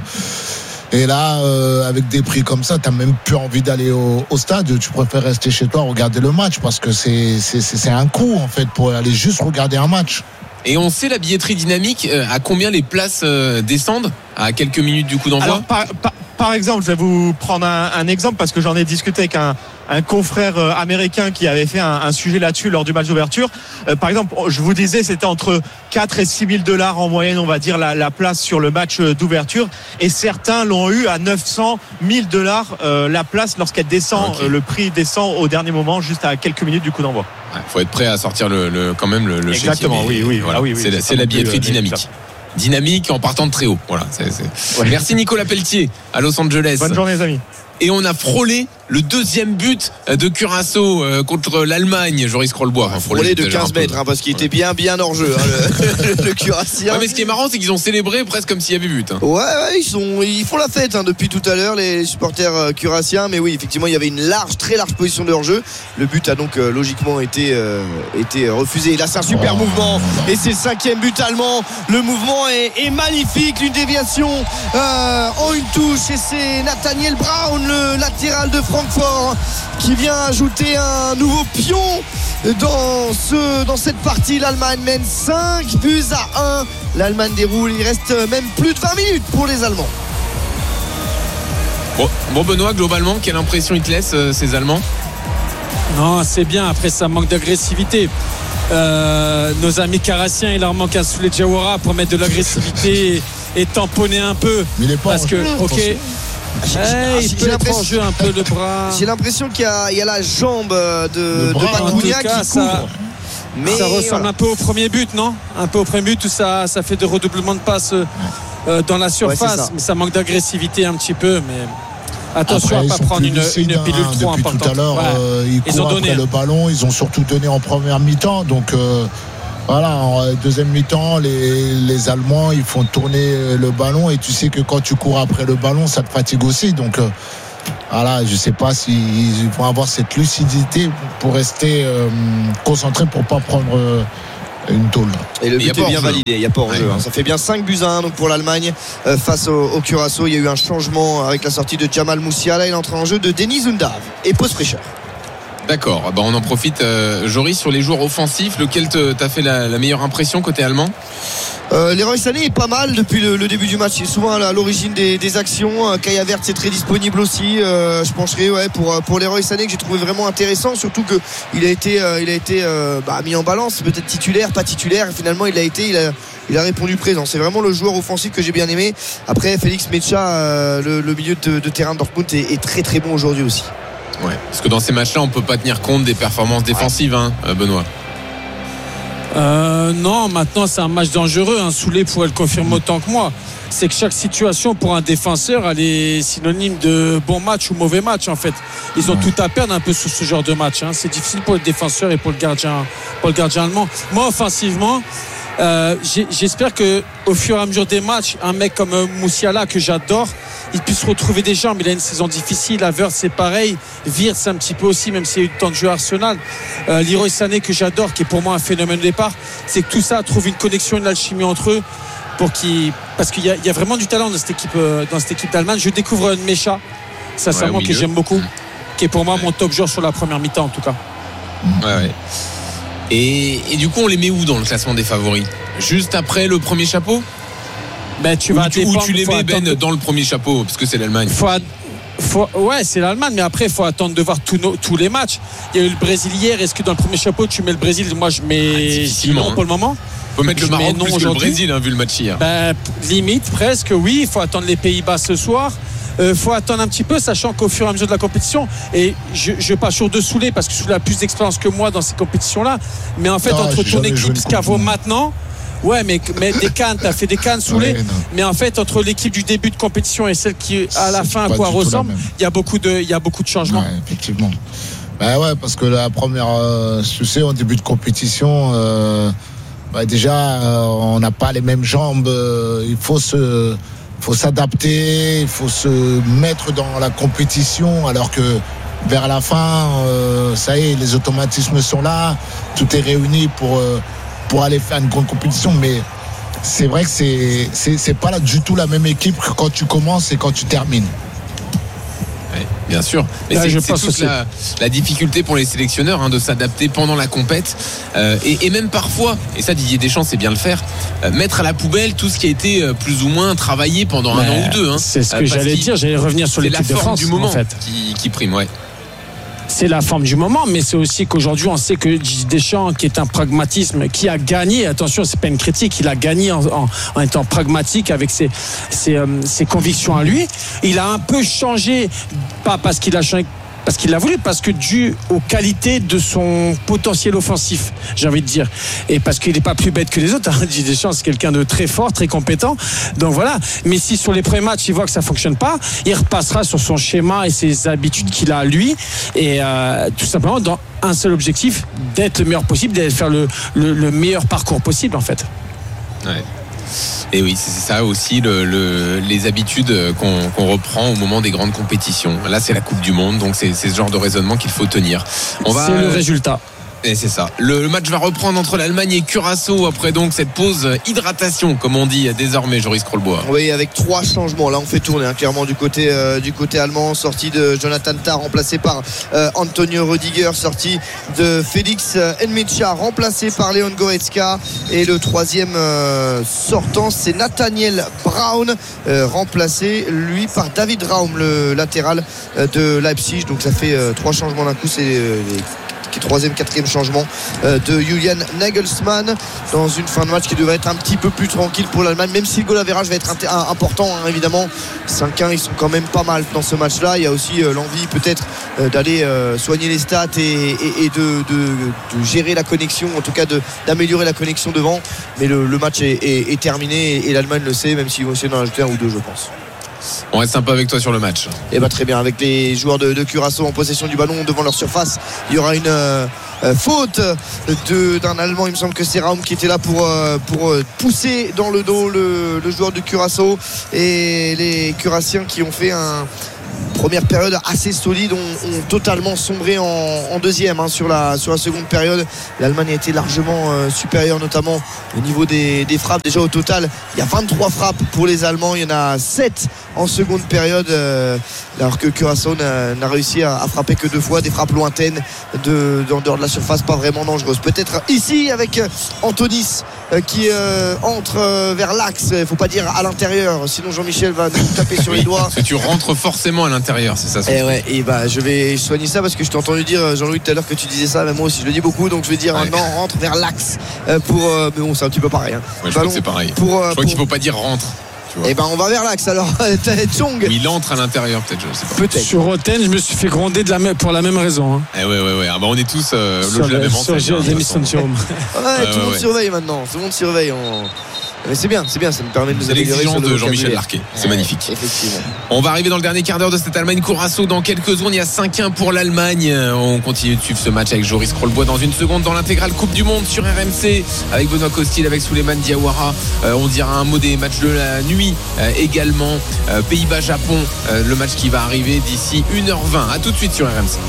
Et là, euh, avec des prix comme ça, t'as même plus envie d'aller au, au stade. Tu préfères rester chez toi, regarder le match, parce que c'est, c'est, c'est un coût, en fait, pour aller juste regarder un match. Et on sait la billetterie dynamique, euh, à combien les places euh, descendent à quelques minutes du coup d'envoi? Alors, par, par, par exemple, je vais vous prendre un, un exemple parce que j'en ai discuté avec un, un confrère euh, américain qui avait fait un, un sujet là-dessus lors du match d'ouverture. Euh, par exemple, je vous disais, c'était entre quatre et six mille dollars en moyenne, on va dire, la, la place sur le match d'ouverture. Et certains l'ont eu à neuf cent mille dollars euh, la place lorsqu'elle descend, okay. euh, le prix descend au dernier moment, juste à quelques minutes du coup d'envoi. Il faut être prêt à sortir le, le, quand même le, le Exactement, chéquier. oui, oui, voilà. ah oui, oui. C'est, c'est, c'est la billetterie plus, dynamique. Euh, dynamique en partant de très haut. Voilà. C'est, c'est... Ouais. Merci Nicolas Pelletier à Los Angeles. Bonne journée les amis. Et on a frôlé le deuxième but de Curaçao euh, contre l'Allemagne. Joris Krollbois. Enfin, frôlé, frôlé de quinze mètres, hein, parce qu'il était bien, bien hors jeu, hein, le, le Curaçao. Ouais, mais ce qui est marrant, c'est qu'ils ont célébré presque comme s'il y avait but. Hein. Ouais, ouais, ils sont, ils font la fête hein, depuis tout à l'heure, les supporters euh, curaçaois. Mais oui, effectivement, il y avait une large, très large position de hors jeu. Le but a donc euh, logiquement été, euh, été refusé. Et là, c'est un super oh. mouvement. Et c'est le cinquième but allemand. Le mouvement est, est magnifique. Une déviation euh, en une touche. Et c'est Nathaniel Brown, le latéral de Francfort, qui vient ajouter un nouveau pion dans, ce, dans cette partie. L'Allemagne mène cinq buts à un. L'Allemagne déroule, il reste même plus de vingt minutes pour les Allemands. Bon, bon Benoît, globalement, quelle impression ils te laissent euh, ces Allemands? Non, c'est bien, après ça manque d'agressivité. Euh, nos amis carassiens, il leur manque un Soulé Diawara pour mettre de l'agressivité et, et tamponner un peu. Mais il est pas parce que, ok, Hey, il peut être en jeu un peu le bras. J'ai l'impression qu'il y a, il y a la jambe de, bras, de Bacuna cas, qui couvre. Ça, mais ça ressemble voilà. un peu au premier but, non? Un peu au premier but où ça, ça fait des redoublements de passes euh, dans la surface, ouais, ça. mais ça manque d'agressivité un petit peu. Mais attention après, à ne pas prendre une, une pilule hein, trop depuis importante. Tout à l'heure, ouais. euh, ils, ils ont donné après le ballon, ils ont surtout donné en première mi-temps. Donc euh, voilà, en deuxième mi-temps, les, les Allemands, ils font tourner le ballon et tu sais que quand tu cours après le ballon, ça te fatigue aussi. Donc euh, voilà, je ne sais pas s'ils vont avoir cette lucidité pour rester euh, concentrés pour ne pas prendre euh, une tôle. Et le but est bien validé, il n'y a pas en jeu. Hein. Ça fait bien cinq buts à un donc pour l'Allemagne euh, face au, au Curaçao. Il y a eu un changement avec la sortie de Jamal Moussiala. Il entre en jeu de Denis Undav et pose fraîcheur. D'accord, bah on en profite. Euh, Joris, sur les joueurs offensifs, lequel t'a fait la, la meilleure impression côté allemand? Euh, Leroy Sané est pas mal depuis le, le début du match. Il est souvent à l'origine des, des actions. Euh, Kaya Vert c'est très disponible aussi. Euh, je pencherai ouais, pour, pour Leroy Sané que j'ai trouvé vraiment intéressant. Surtout qu'il a été, euh, il a été euh, bah, mis en balance. Peut-être titulaire, pas titulaire. Finalement, il a été, il a, il a répondu présent. C'est vraiment le joueur offensif que j'ai bien aimé. Après, Félix Mecha, euh, le, le milieu de, de terrain de Dortmund est, est très très bon aujourd'hui aussi. Ouais, parce que dans ces matchs-là, on peut pas tenir compte des performances défensives, hein, Benoît. Euh, non, maintenant c'est un match dangereux. Hein. Soulé pourrait le confirmer autant que moi. C'est que chaque situation pour un défenseur, elle est synonyme de bon match ou mauvais match en fait. Ils ont tout à perdre un peu sur ce genre de match. Hein. C'est difficile pour le défenseur et pour le gardien, pour le gardien allemand. Moi, offensivement, euh, j'espère que au fur et à mesure des matchs, un mec comme Moussiala que j'adore, il puisse retrouver des jambes. Il a une saison difficile. Havertz c'est pareil. Wirtz c'est un petit peu aussi, même s'il y a eu du temps de jeu à Arsenal. Euh, Leroy Sané que j'adore, qui est pour moi un phénomène de départ. C'est que tout ça trouve une connexion, une alchimie entre eux, pour qu'il, parce qu'il y a, il y a vraiment du talent dans cette équipe, dans cette équipe d'Allemagne. Je découvre Mecha, sincèrement, ouais, que j'aime beaucoup, mmh. qui est pour moi ouais. mon top joueur sur la première mi-temps en tout cas. Ouais, ouais. Et, et du coup, on les met où dans le classement des favoris? Juste après le premier chapeau? Ben, tu vas où, tu, où tu les mets, Ben, dans le premier chapeau, parce que c'est l'Allemagne. Faut, faut, ouais, c'est l'Allemagne, mais après, il faut attendre de voir tous, nos, tous les matchs. Il y a eu le Brésil hier. Est-ce que dans le premier chapeau, tu mets le Brésil? Moi, je mets ah, non pour le moment. Il faut mettre je le Maroc plus que le Brésil, hein, vu le match hier. Ben, limite, presque, oui. Il faut attendre les Pays-Bas ce soir. Il euh, faut attendre un petit peu, sachant qu'au fur et à mesure de la compétition, et je ne pas sur de Soulé, parce que Soulé a plus d'expérience que moi dans ces compétitions-là, mais en fait, non, entre ton équipe, ce qu'elle vaut maintenant. Ouais, mais, mais des cannes, t'as fait des cannes Soulé, ouais, mais en fait, entre l'équipe du début de compétition et celle qui, à la fin, à quoi ressemble, il y a beaucoup de, il y a beaucoup de changements. Ouais, effectivement. Ben ouais, parce que la première, euh, tu sais, en début de compétition, euh, bah déjà, euh, on n'a pas les mêmes jambes. Euh, il faut se, faut s'adapter, il faut se mettre dans la compétition, alors que vers la fin, euh, ça y est, les automatismes sont là, tout est réuni pour. Euh, pour aller faire une grande compétition, mais c'est vrai que c'est, c'est, c'est pas là du tout la même équipe que quand tu commences et quand tu termines. Oui, bien sûr. Mais ouais, c'est, c'est toute la, la difficulté pour les sélectionneurs hein, de s'adapter pendant la compète euh, et, et même parfois, et ça Didier Deschamps sait bien le faire, euh, mettre à la poubelle tout ce qui a été euh, plus ou moins travaillé pendant ouais, un an ou deux. Hein, c'est ce que euh, j'allais dire, j'allais revenir sur l'équipe de France du moment en fait. qui, qui prime, ouais. C'est la forme du moment, mais c'est aussi qu'aujourd'hui on sait que Deschamps, qui est un pragmatisme, qui a gagné, attention c'est pas une critique, il a gagné en, en, en étant pragmatique avec ses, ses, euh, ses convictions à lui. Il a un peu changé, pas parce qu'il a changé, parce qu'il l'a voulu, parce que dû aux qualités de son potentiel offensif, j'ai envie de dire, et parce qu'il n'est pas plus bête que les autres. Hein. Didier Deschamps, c'est quelqu'un de très fort, très compétent, donc voilà. Mais si sur les premiers matchs il voit que ça fonctionne pas, il repassera sur son schéma et ses habitudes qu'il a lui, et euh, tout simplement dans un seul objectif, d'être le meilleur possible, d'être faire le, le, le meilleur parcours possible en fait. Ouais. Et oui, c'est ça aussi le, le, les habitudes qu'on, qu'on reprend au moment des grandes compétitions. Là, c'est la Coupe du Monde, donc c'est, c'est ce genre de raisonnement qu'il faut tenir. On va, c'est le résultat. Et c'est ça. Le match va reprendre entre l'Allemagne et Curaçao après donc cette pause hydratation, comme on dit désormais, Joris Krolbois. Oui, avec trois changements. Là, on fait tourner hein, clairement du côté euh, du côté allemand. Sortie de Jonathan Tah, remplacé par euh, Antonio Rüdiger. Sortie de Félix Nmecha, remplacé par Leon Goretzka. Et le troisième euh, sortant, c'est Nathaniel Brown, euh, remplacé lui par David Raum, le latéral euh, de Leipzig. Donc ça fait euh, trois changements d'un coup. C'est euh, les marqué troisième, quatrième changement de Julian Nagelsmann dans une fin de match qui devrait être un petit peu plus tranquille pour l'Allemagne, même si le goal average va être important, hein, évidemment. cinq un, ils sont quand même pas mal dans ce match-là. Il y a aussi l'envie peut-être d'aller soigner les stats et, et, et de, de, de gérer la connexion, en tout cas de, d'améliorer la connexion devant. Mais le, le match est, est, est terminé et l'Allemagne le sait, même s'ils vont essayer d'en ajouter un ou deux, je pense. On reste un peu avec toi sur le match. Et bah très bien, avec les joueurs de, de Curaçao en possession du ballon devant leur surface, il y aura une euh, faute de, d'un Allemand. Il me semble que c'est Raum qui était là pour, euh, pour pousser dans le dos le, le joueur de Curaçao, et les Curassiens qui ont fait un première période assez solide ont, ont totalement sombré en, en deuxième, hein, sur, la, sur la seconde période. L'Allemagne a été largement euh, supérieure, notamment au niveau des, des frappes. Déjà au total il y a vingt-trois frappes pour les Allemands, il y en a sept en seconde période, euh, alors que Curaçao n'a, n'a réussi à, à frapper que deux fois, des frappes lointaines de, de, en dehors de la surface, pas vraiment dangereuses. Peut-être ici avec Antonis euh, qui euh, entre euh, vers l'axe, il ne faut pas dire à l'intérieur, sinon Jean-Michel va nous taper sur oui, les doigts. Parce que tu rentres forcément à l'intérieur, c'est ça. Et ouais, et bah je vais soigner ça parce que je t'ai entendu dire, Jean-Louis, tout à l'heure que tu disais ça, mais moi aussi je le dis beaucoup, donc je vais dire ouais. Non, rentre vers l'axe euh, pour euh, mais bon, c'est un petit peu pareil, hein. Ouais, je crois que c'est pareil. Pour, euh, je crois pour... qu'il faut pas dire rentre. Et ben on va vers l'axe alors. Tsong. Il entre à l'intérieur peut-être, je sais pas. Peut-être. Sur Rotten, je me suis fait gronder de la même, pour la même raison. Hein. Eh ouais ouais ouais. Ah bah on est tous euh, sur le, la même sur enseigne. Sur l'émission de Jérôme. Ouais, ouais, tout le monde ouais. surveille maintenant. Tout le monde surveille. On... Mais c'est bien, c'est bien, ça me permet de nous c'est améliorer. C'est l'exigence de Jean-Michel Larquet, c'est ouais, magnifique. Effectivement. On va arriver dans le dernier quart d'heure de cette Allemagne-Curaçao. Dans quelques secondes, il y a cinq un pour l'Allemagne. On continue de suivre ce match avec Joris Krollbois dans une seconde dans l'intégrale Coupe du Monde sur R M C avec Benoît Costil, avec Souleymane Diawara. Euh, on dira un mot des matchs de la nuit euh, également. Euh, Pays-Bas-Japon, euh, le match qui va arriver d'ici une heure vingt. A tout de suite sur R M C.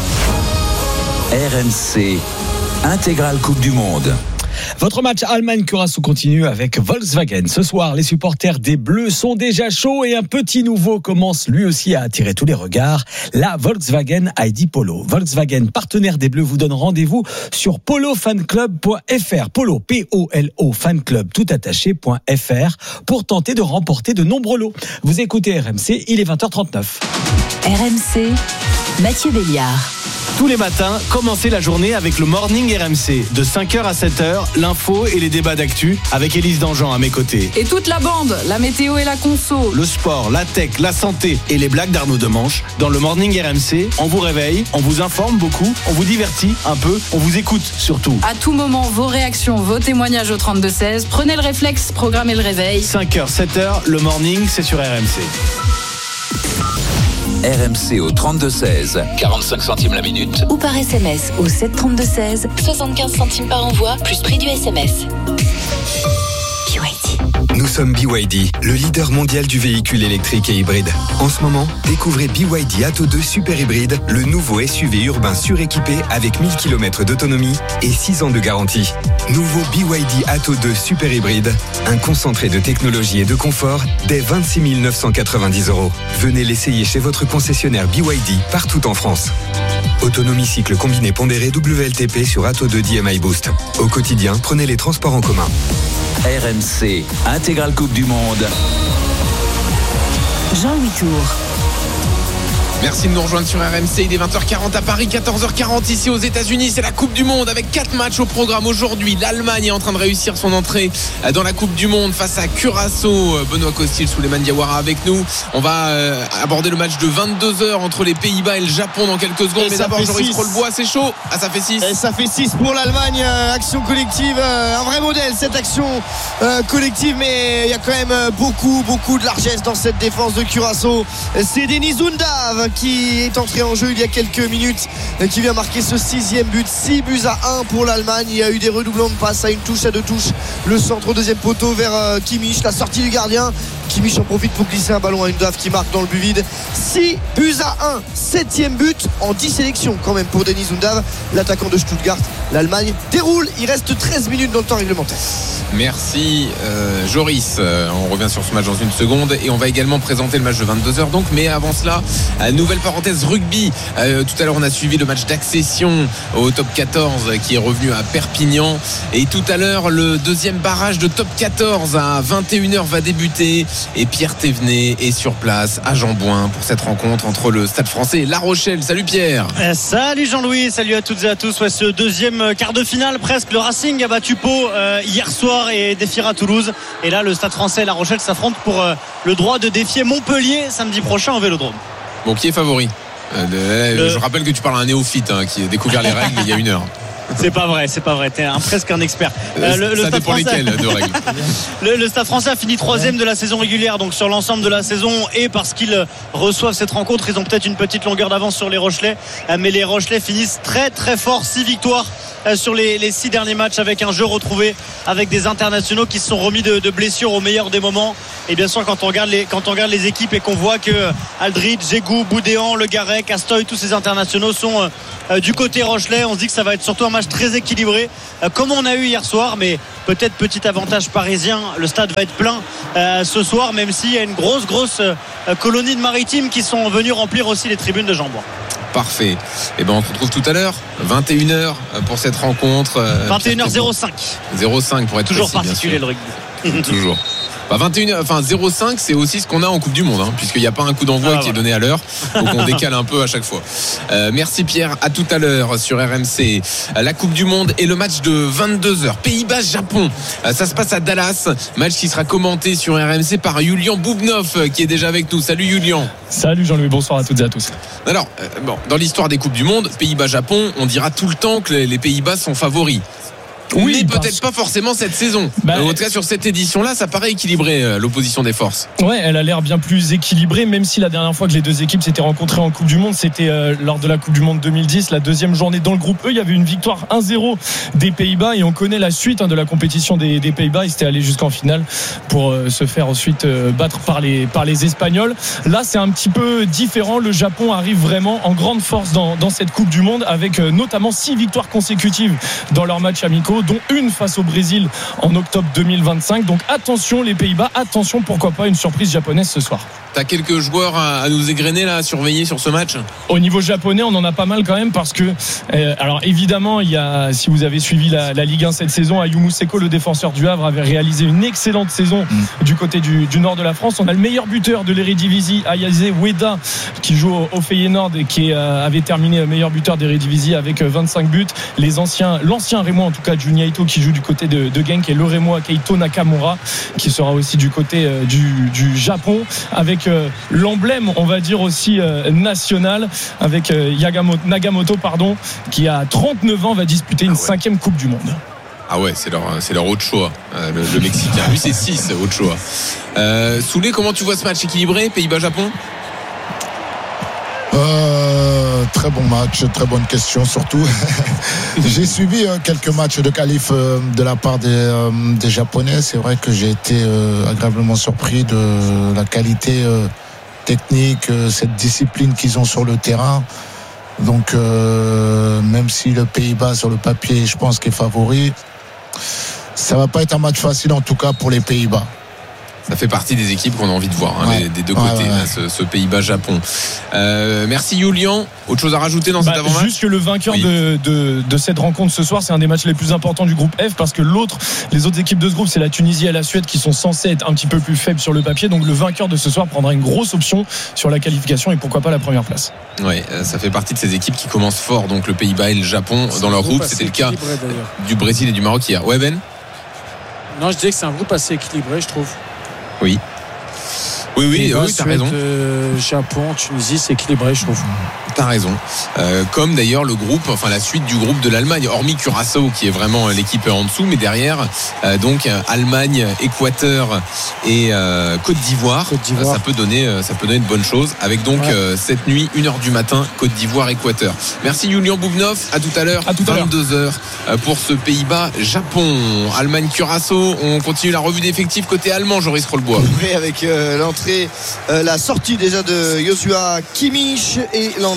R M C, intégrale Coupe du Monde. Votre match Allemagne-Curaçao continue avec Volkswagen. Ce soir, les supporters des Bleus sont déjà chauds et un petit nouveau commence lui aussi à attirer tous les regards. La Volkswagen I D Polo. Volkswagen, partenaire des Bleus, vous donne rendez-vous sur polo fan club point f r. Polo, P O L O, fanclub, tout attaché, .fr pour tenter de remporter de nombreux lots. Vous écoutez R M C, il est vingt heures trente-neuf. R M C, Mathieu Béliard. Tous les matins, commencez la journée avec le Morning R M C. De cinq heures à sept heures, l'info et les débats d'actu avec Élise Dangean à mes côtés. Et toute la bande, la météo et la conso. Le sport, la tech, la santé et les blagues d'Arnaud Demanche. Dans le Morning R M C, on vous réveille, on vous informe beaucoup, on vous divertit un peu, on vous écoute surtout. À tout moment, vos réactions, vos témoignages au trente-deux seize. Prenez le réflexe, programmez le réveil. cinq heures, sept heures, le Morning, c'est sur R M C. R M C au trente-deux seize, quarante-cinq centimes la minute. Ou par S M S au sept trente-deux seize, soixante-quinze centimes par envoi, plus prix du S M S. B Y D. Nous sommes B Y D, le leader mondial du véhicule électrique et hybride. En ce moment, découvrez B Y D Atto deux Super Hybride, le nouveau S U V urbain suréquipé avec mille kilomètres d'autonomie et six ans de garantie. Nouveau B Y D Atto deux Super Hybride, un concentré de technologie et de confort dès vingt-six mille neuf cent quatre-vingt-dix euros. Venez l'essayer chez votre concessionnaire B Y D partout en France. Autonomie cycle combiné pondéré W L T P sur Atto deux D M I Boost. Au quotidien, prenez les transports en commun. R M C, intégrale Coupe du Monde. Jean-Louis Tour. Merci de nous rejoindre sur R M C. Il est vingt heures quarante à Paris, quatorze heures quarante ici aux États-Unis. C'est la Coupe du Monde avec quatre matchs au programme aujourd'hui. L'Allemagne est en train de réussir son entrée dans la Coupe du Monde face à Curaçao. Benoît Costil, Souleymane Diawara avec nous. On va euh, aborder le match de vingt-deux heures entre les Pays-Bas et le Japon dans quelques secondes. Et mais d'abord, Joris Krollbois, c'est chaud. Ah, ça fait six. Et ça fait six pour l'Allemagne. Euh, action collective, euh, un vrai modèle cette action euh, collective. Mais il y a quand même euh, beaucoup, beaucoup de largesse dans cette défense de Curaçao. C'est Denis Undav qui est entré en jeu il y a quelques minutes, qui vient marquer ce sixième but. Six buts à un pour l'Allemagne. Il y a eu des redoublants de passes à une touche, à deux touches. Le centre au deuxième poteau vers euh, Kimmich, la sortie du gardien. Kimmich en profite pour glisser un ballon à Undav qui marque dans le but vide. Six buts à un, septième but en dix sélections quand même pour Denis Undav, l'attaquant de Stuttgart. L'Allemagne déroule, il reste treize minutes dans le temps réglementaire. Merci euh, Joris, euh, on revient sur ce match dans une seconde et on va également présenter le match de vingt-deux heures donc, mais avant cela, euh, Nouvelle parenthèse rugby. Euh, tout à l'heure, on a suivi le match d'accession au top quatorze qui est revenu à Perpignan. Et tout à l'heure, le deuxième barrage de top quatorze à vingt et une heures va débuter. Et Pierre Thévenet est sur place à Jean-Bouin pour cette rencontre entre le Stade Français et La Rochelle. Salut Pierre. Euh, salut Jean-Louis, salut à toutes et à tous. Ouais, ce deuxième quart de finale, presque. Le Racing a battu Pau euh, hier soir et défiera Toulouse. Et là, le Stade Français et La Rochelle s'affrontent pour euh, le droit de défier Montpellier samedi prochain au Vélodrome. Bon, qui est favori? euh, le... Je rappelle que tu parles à un néophyte hein, qui a découvert les règles il y a une heure. C'est pas vrai, c'est pas vrai. T'es un, presque un expert. Euh, le, le ça dépend français... lesquels de règles. le, le Stade Français a fini troisième de la saison régulière, donc sur l'ensemble de la saison, et parce qu'ils reçoivent cette rencontre, ils ont peut-être une petite longueur d'avance sur les Rochelais, mais les Rochelais finissent très très fort, six victoires sur les, les six derniers matchs avec un jeu retrouvé, avec des internationaux qui se sont remis de, de blessures au meilleur des moments. Et bien sûr, quand on regarde les, quand on regarde les équipes et qu'on voit que Aldridge, Jégou, Boudéan, Le Garec, Castoy, tous ces internationaux sont euh, du côté Rochelais, on se dit que ça va être surtout un match très équilibré, euh, comme on a eu hier soir, mais peut-être petit avantage parisien, le stade va être plein euh, ce soir, même s'il y a une grosse grosse euh, colonie de maritimes qui sont venus remplir aussi les tribunes de Jean-Bouin. Parfait. Et ben on se retrouve tout à l'heure, vingt et une heures pour cette rencontre. vingt et une heures zéro cinq. zéro cinq pour être toujours précis, particulier le rugby. Toujours. Bah vingt et une heures, enfin zéro cinq, c'est aussi ce qu'on a en Coupe du Monde, hein, puisqu'il n'y a pas un coup d'envoi ah, qui voilà. est donné à l'heure, donc on décale un peu à chaque fois. Euh, merci Pierre, à tout à l'heure sur R M C. La Coupe du Monde et le match de vingt-deux heures, Pays-Bas-Japon. Euh, ça se passe à Dallas, match qui sera commenté sur R M C par Julian Boubnov qui est déjà avec nous. Salut Julian. Salut Jean-Louis, bonsoir à toutes et à tous. Alors, euh, bon, dans l'histoire des Coupes du Monde, Pays-Bas-Japon, on dira tout le temps que les, les Pays-Bas sont favoris. Oui, mais peut-être pas forcément cette saison. Bah, en tout cas, sur cette édition-là, ça paraît équilibré, euh, l'opposition des forces. Ouais, elle a l'air bien plus équilibrée, même si la dernière fois que les deux équipes s'étaient rencontrées en Coupe du Monde, c'était euh, lors de la Coupe du Monde deux mille dix, la deuxième journée dans le groupe E. Il y avait une victoire un zéro des Pays-Bas et on connaît la suite hein, de la compétition des, des Pays-Bas. Ils étaient allés jusqu'en finale pour euh, se faire ensuite euh, battre par les, par les Espagnols. Là, c'est un petit peu différent. Le Japon arrive vraiment en grande force dans, dans cette Coupe du Monde avec euh, notamment six victoires consécutives dans leurs matchs amicaux, dont une face au Brésil en octobre deux mille vingt-cinq. Donc attention les Pays-Bas, attention, pourquoi pas une surprise japonaise ce soir. T'as quelques joueurs à, à nous égrener là, à surveiller sur ce match? Au niveau japonais, on en a pas mal quand même parce que, euh, alors évidemment, il y a, si vous avez suivi la, la Ligue un cette saison, Ayumu Seko, le défenseur du Havre, avait réalisé une excellente saison mmh. du côté du, du nord de la France. On a le meilleur buteur de l'Eredivisie, Ayase Ueda, qui joue au, au Feyenoord et qui euh, avait terminé meilleur buteur d'Eredivisie avec vingt-cinq buts. Les anciens, l'ancien Rémois en tout cas, Junya Ito, qui joue du côté de, de Genk, et le Rémois Keito Nakamura, qui sera aussi du côté euh, du, du Japon, avec Euh, l'emblème on va dire aussi euh, national avec euh, Yagamoto, Nagamoto pardon, qui à trente-neuf ans va disputer une ah ouais. cinquième Coupe du Monde. Ah ouais, c'est leur, c'est leur Ochoa, euh, le, le Mexicain. Lui c'est six, Ochoa. Euh, Soulé, comment tu vois ce match équilibré, Pays-Bas-Japon? Euh, très bon match, très bonne question surtout. J'ai suivi euh, quelques matchs de qualif euh, de la part des, euh, des Japonais. C'est vrai que j'ai été euh, agréablement surpris de la qualité euh, technique, euh, cette discipline qu'ils ont sur le terrain. Donc euh, même si le Pays-Bas sur le papier, je pense, qu'il est favori, ça va pas être un match facile en tout cas pour les Pays-Bas. Ça fait partie des équipes qu'on a envie de voir, hein, ouais. les, des deux côtés, ouais, ouais, ouais. Là, ce, ce Pays-Bas-Japon. Euh, merci Julian. Autre chose à rajouter dans bah, cet avant-match? Juste que le vainqueur oui. de, de, de cette rencontre ce soir, c'est un des matchs les plus importants du groupe F, parce que l'autre, les autres équipes de ce groupe, c'est la Tunisie et la Suède qui sont censées être un petit peu plus faibles sur le papier. Donc le vainqueur de ce soir prendra une grosse option sur la qualification et pourquoi pas la première place. Oui, ça fait partie de ces équipes qui commencent fort, donc le Pays-Bas et le Japon c'est dans leur groupe. C'était le cas du Brésil et du Maroc hier. Ouais Ben? Non, je disais que c'est un groupe assez équilibré, je trouve. Oui. Oui, oui, oui, t'as raison. Euh, Japon, Tunisie, c'est équilibré, je trouve. T'as raison. Euh, comme d'ailleurs le groupe, enfin la suite du groupe de l'Allemagne, hormis Curaçao qui est vraiment l'équipe en dessous, mais derrière, euh, donc Allemagne, Équateur et euh, Côte d'Ivoire. Côte d'Ivoire. Ça peut donner, ça peut donner de bonnes choses. Avec donc ouais. euh, cette nuit, une heure du matin, Côte d'Ivoire, Équateur. Merci Julian Boubnov. À tout à l'heure. À tout à l'heure. vingt-deux heures pour ce Pays-Bas, Japon, Allemagne, Curaçao. On continue la revue d'effectifs côté allemand. Joris Rollebois. Oui, avec euh, l'entrée, euh, la sortie déjà de Joshua Kimmich et l'entrée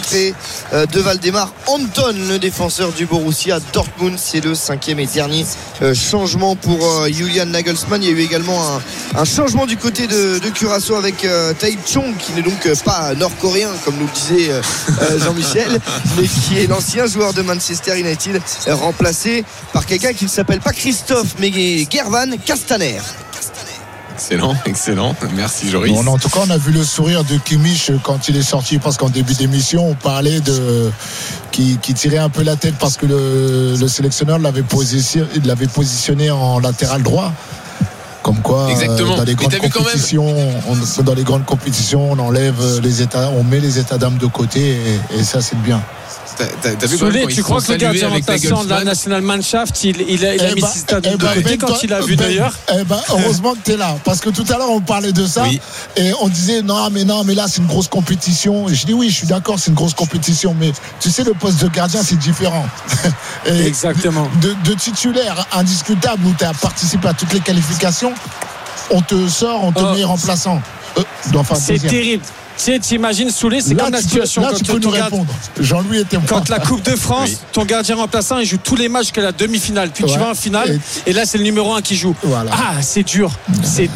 l'entrée de Valdemar Anton, le défenseur du Borussia Dortmund. C'est le cinquième et dernier changement pour Julian Nagelsmann. Il y a eu également un, un changement du côté de, de Curaçao avec Tae Chong, qui n'est donc pas nord-coréen comme nous le disait Jean-Michel, mais qui est l'ancien joueur de Manchester United, remplacé par quelqu'un qui ne s'appelle pas Christophe mais Gervan Castaner. Excellent, excellent. Merci Joris. Bon, en tout cas, on a vu le sourire de Kimmich quand il est sorti, parce qu'en début d'émission, on parlait de qui, qui tirait un peu la tête parce que le, le sélectionneur l'avait positionné, l'avait positionné en latéral droit. Comme quoi, exactement. Dans les grandes compétitions, on, dans les grandes compétitions, on enlève les états, on met les états d'âme de côté, et, et ça, c'est bien. T'as, t'as vu Soulé, tu crois que le gardien remplaçant de la National Mannschaft, il, il a, il a eh mis bah, ses états d'âme eh de bah, côté ben, quand toi, il a vu ben, d'ailleurs eh ben, heureusement que t'es là, parce que tout à l'heure on parlait de ça, oui. Et on disait non mais non mais là c'est une grosse compétition. Et je dis oui, je suis d'accord, c'est une grosse compétition, mais tu sais, le poste de gardien c'est différent. Et exactement. De, de titulaire indiscutable où tu as participé à toutes les qualifications, on te sort, on te oh. met remplaçant. Euh, enfin, c'est deuxième. Terrible. Tu sais, t'imagines, Soulé, c'est là, comme la situation là, quand tu peux nous répondre. Jean-Louis était quand la Coupe de France, oui. Ton gardien remplaçant, il joue tous les matchs que la demi-finale, puis ouais. Tu vas en finale, et, et là c'est le numéro un qui joue. Voilà. Ah, c'est dur, c'est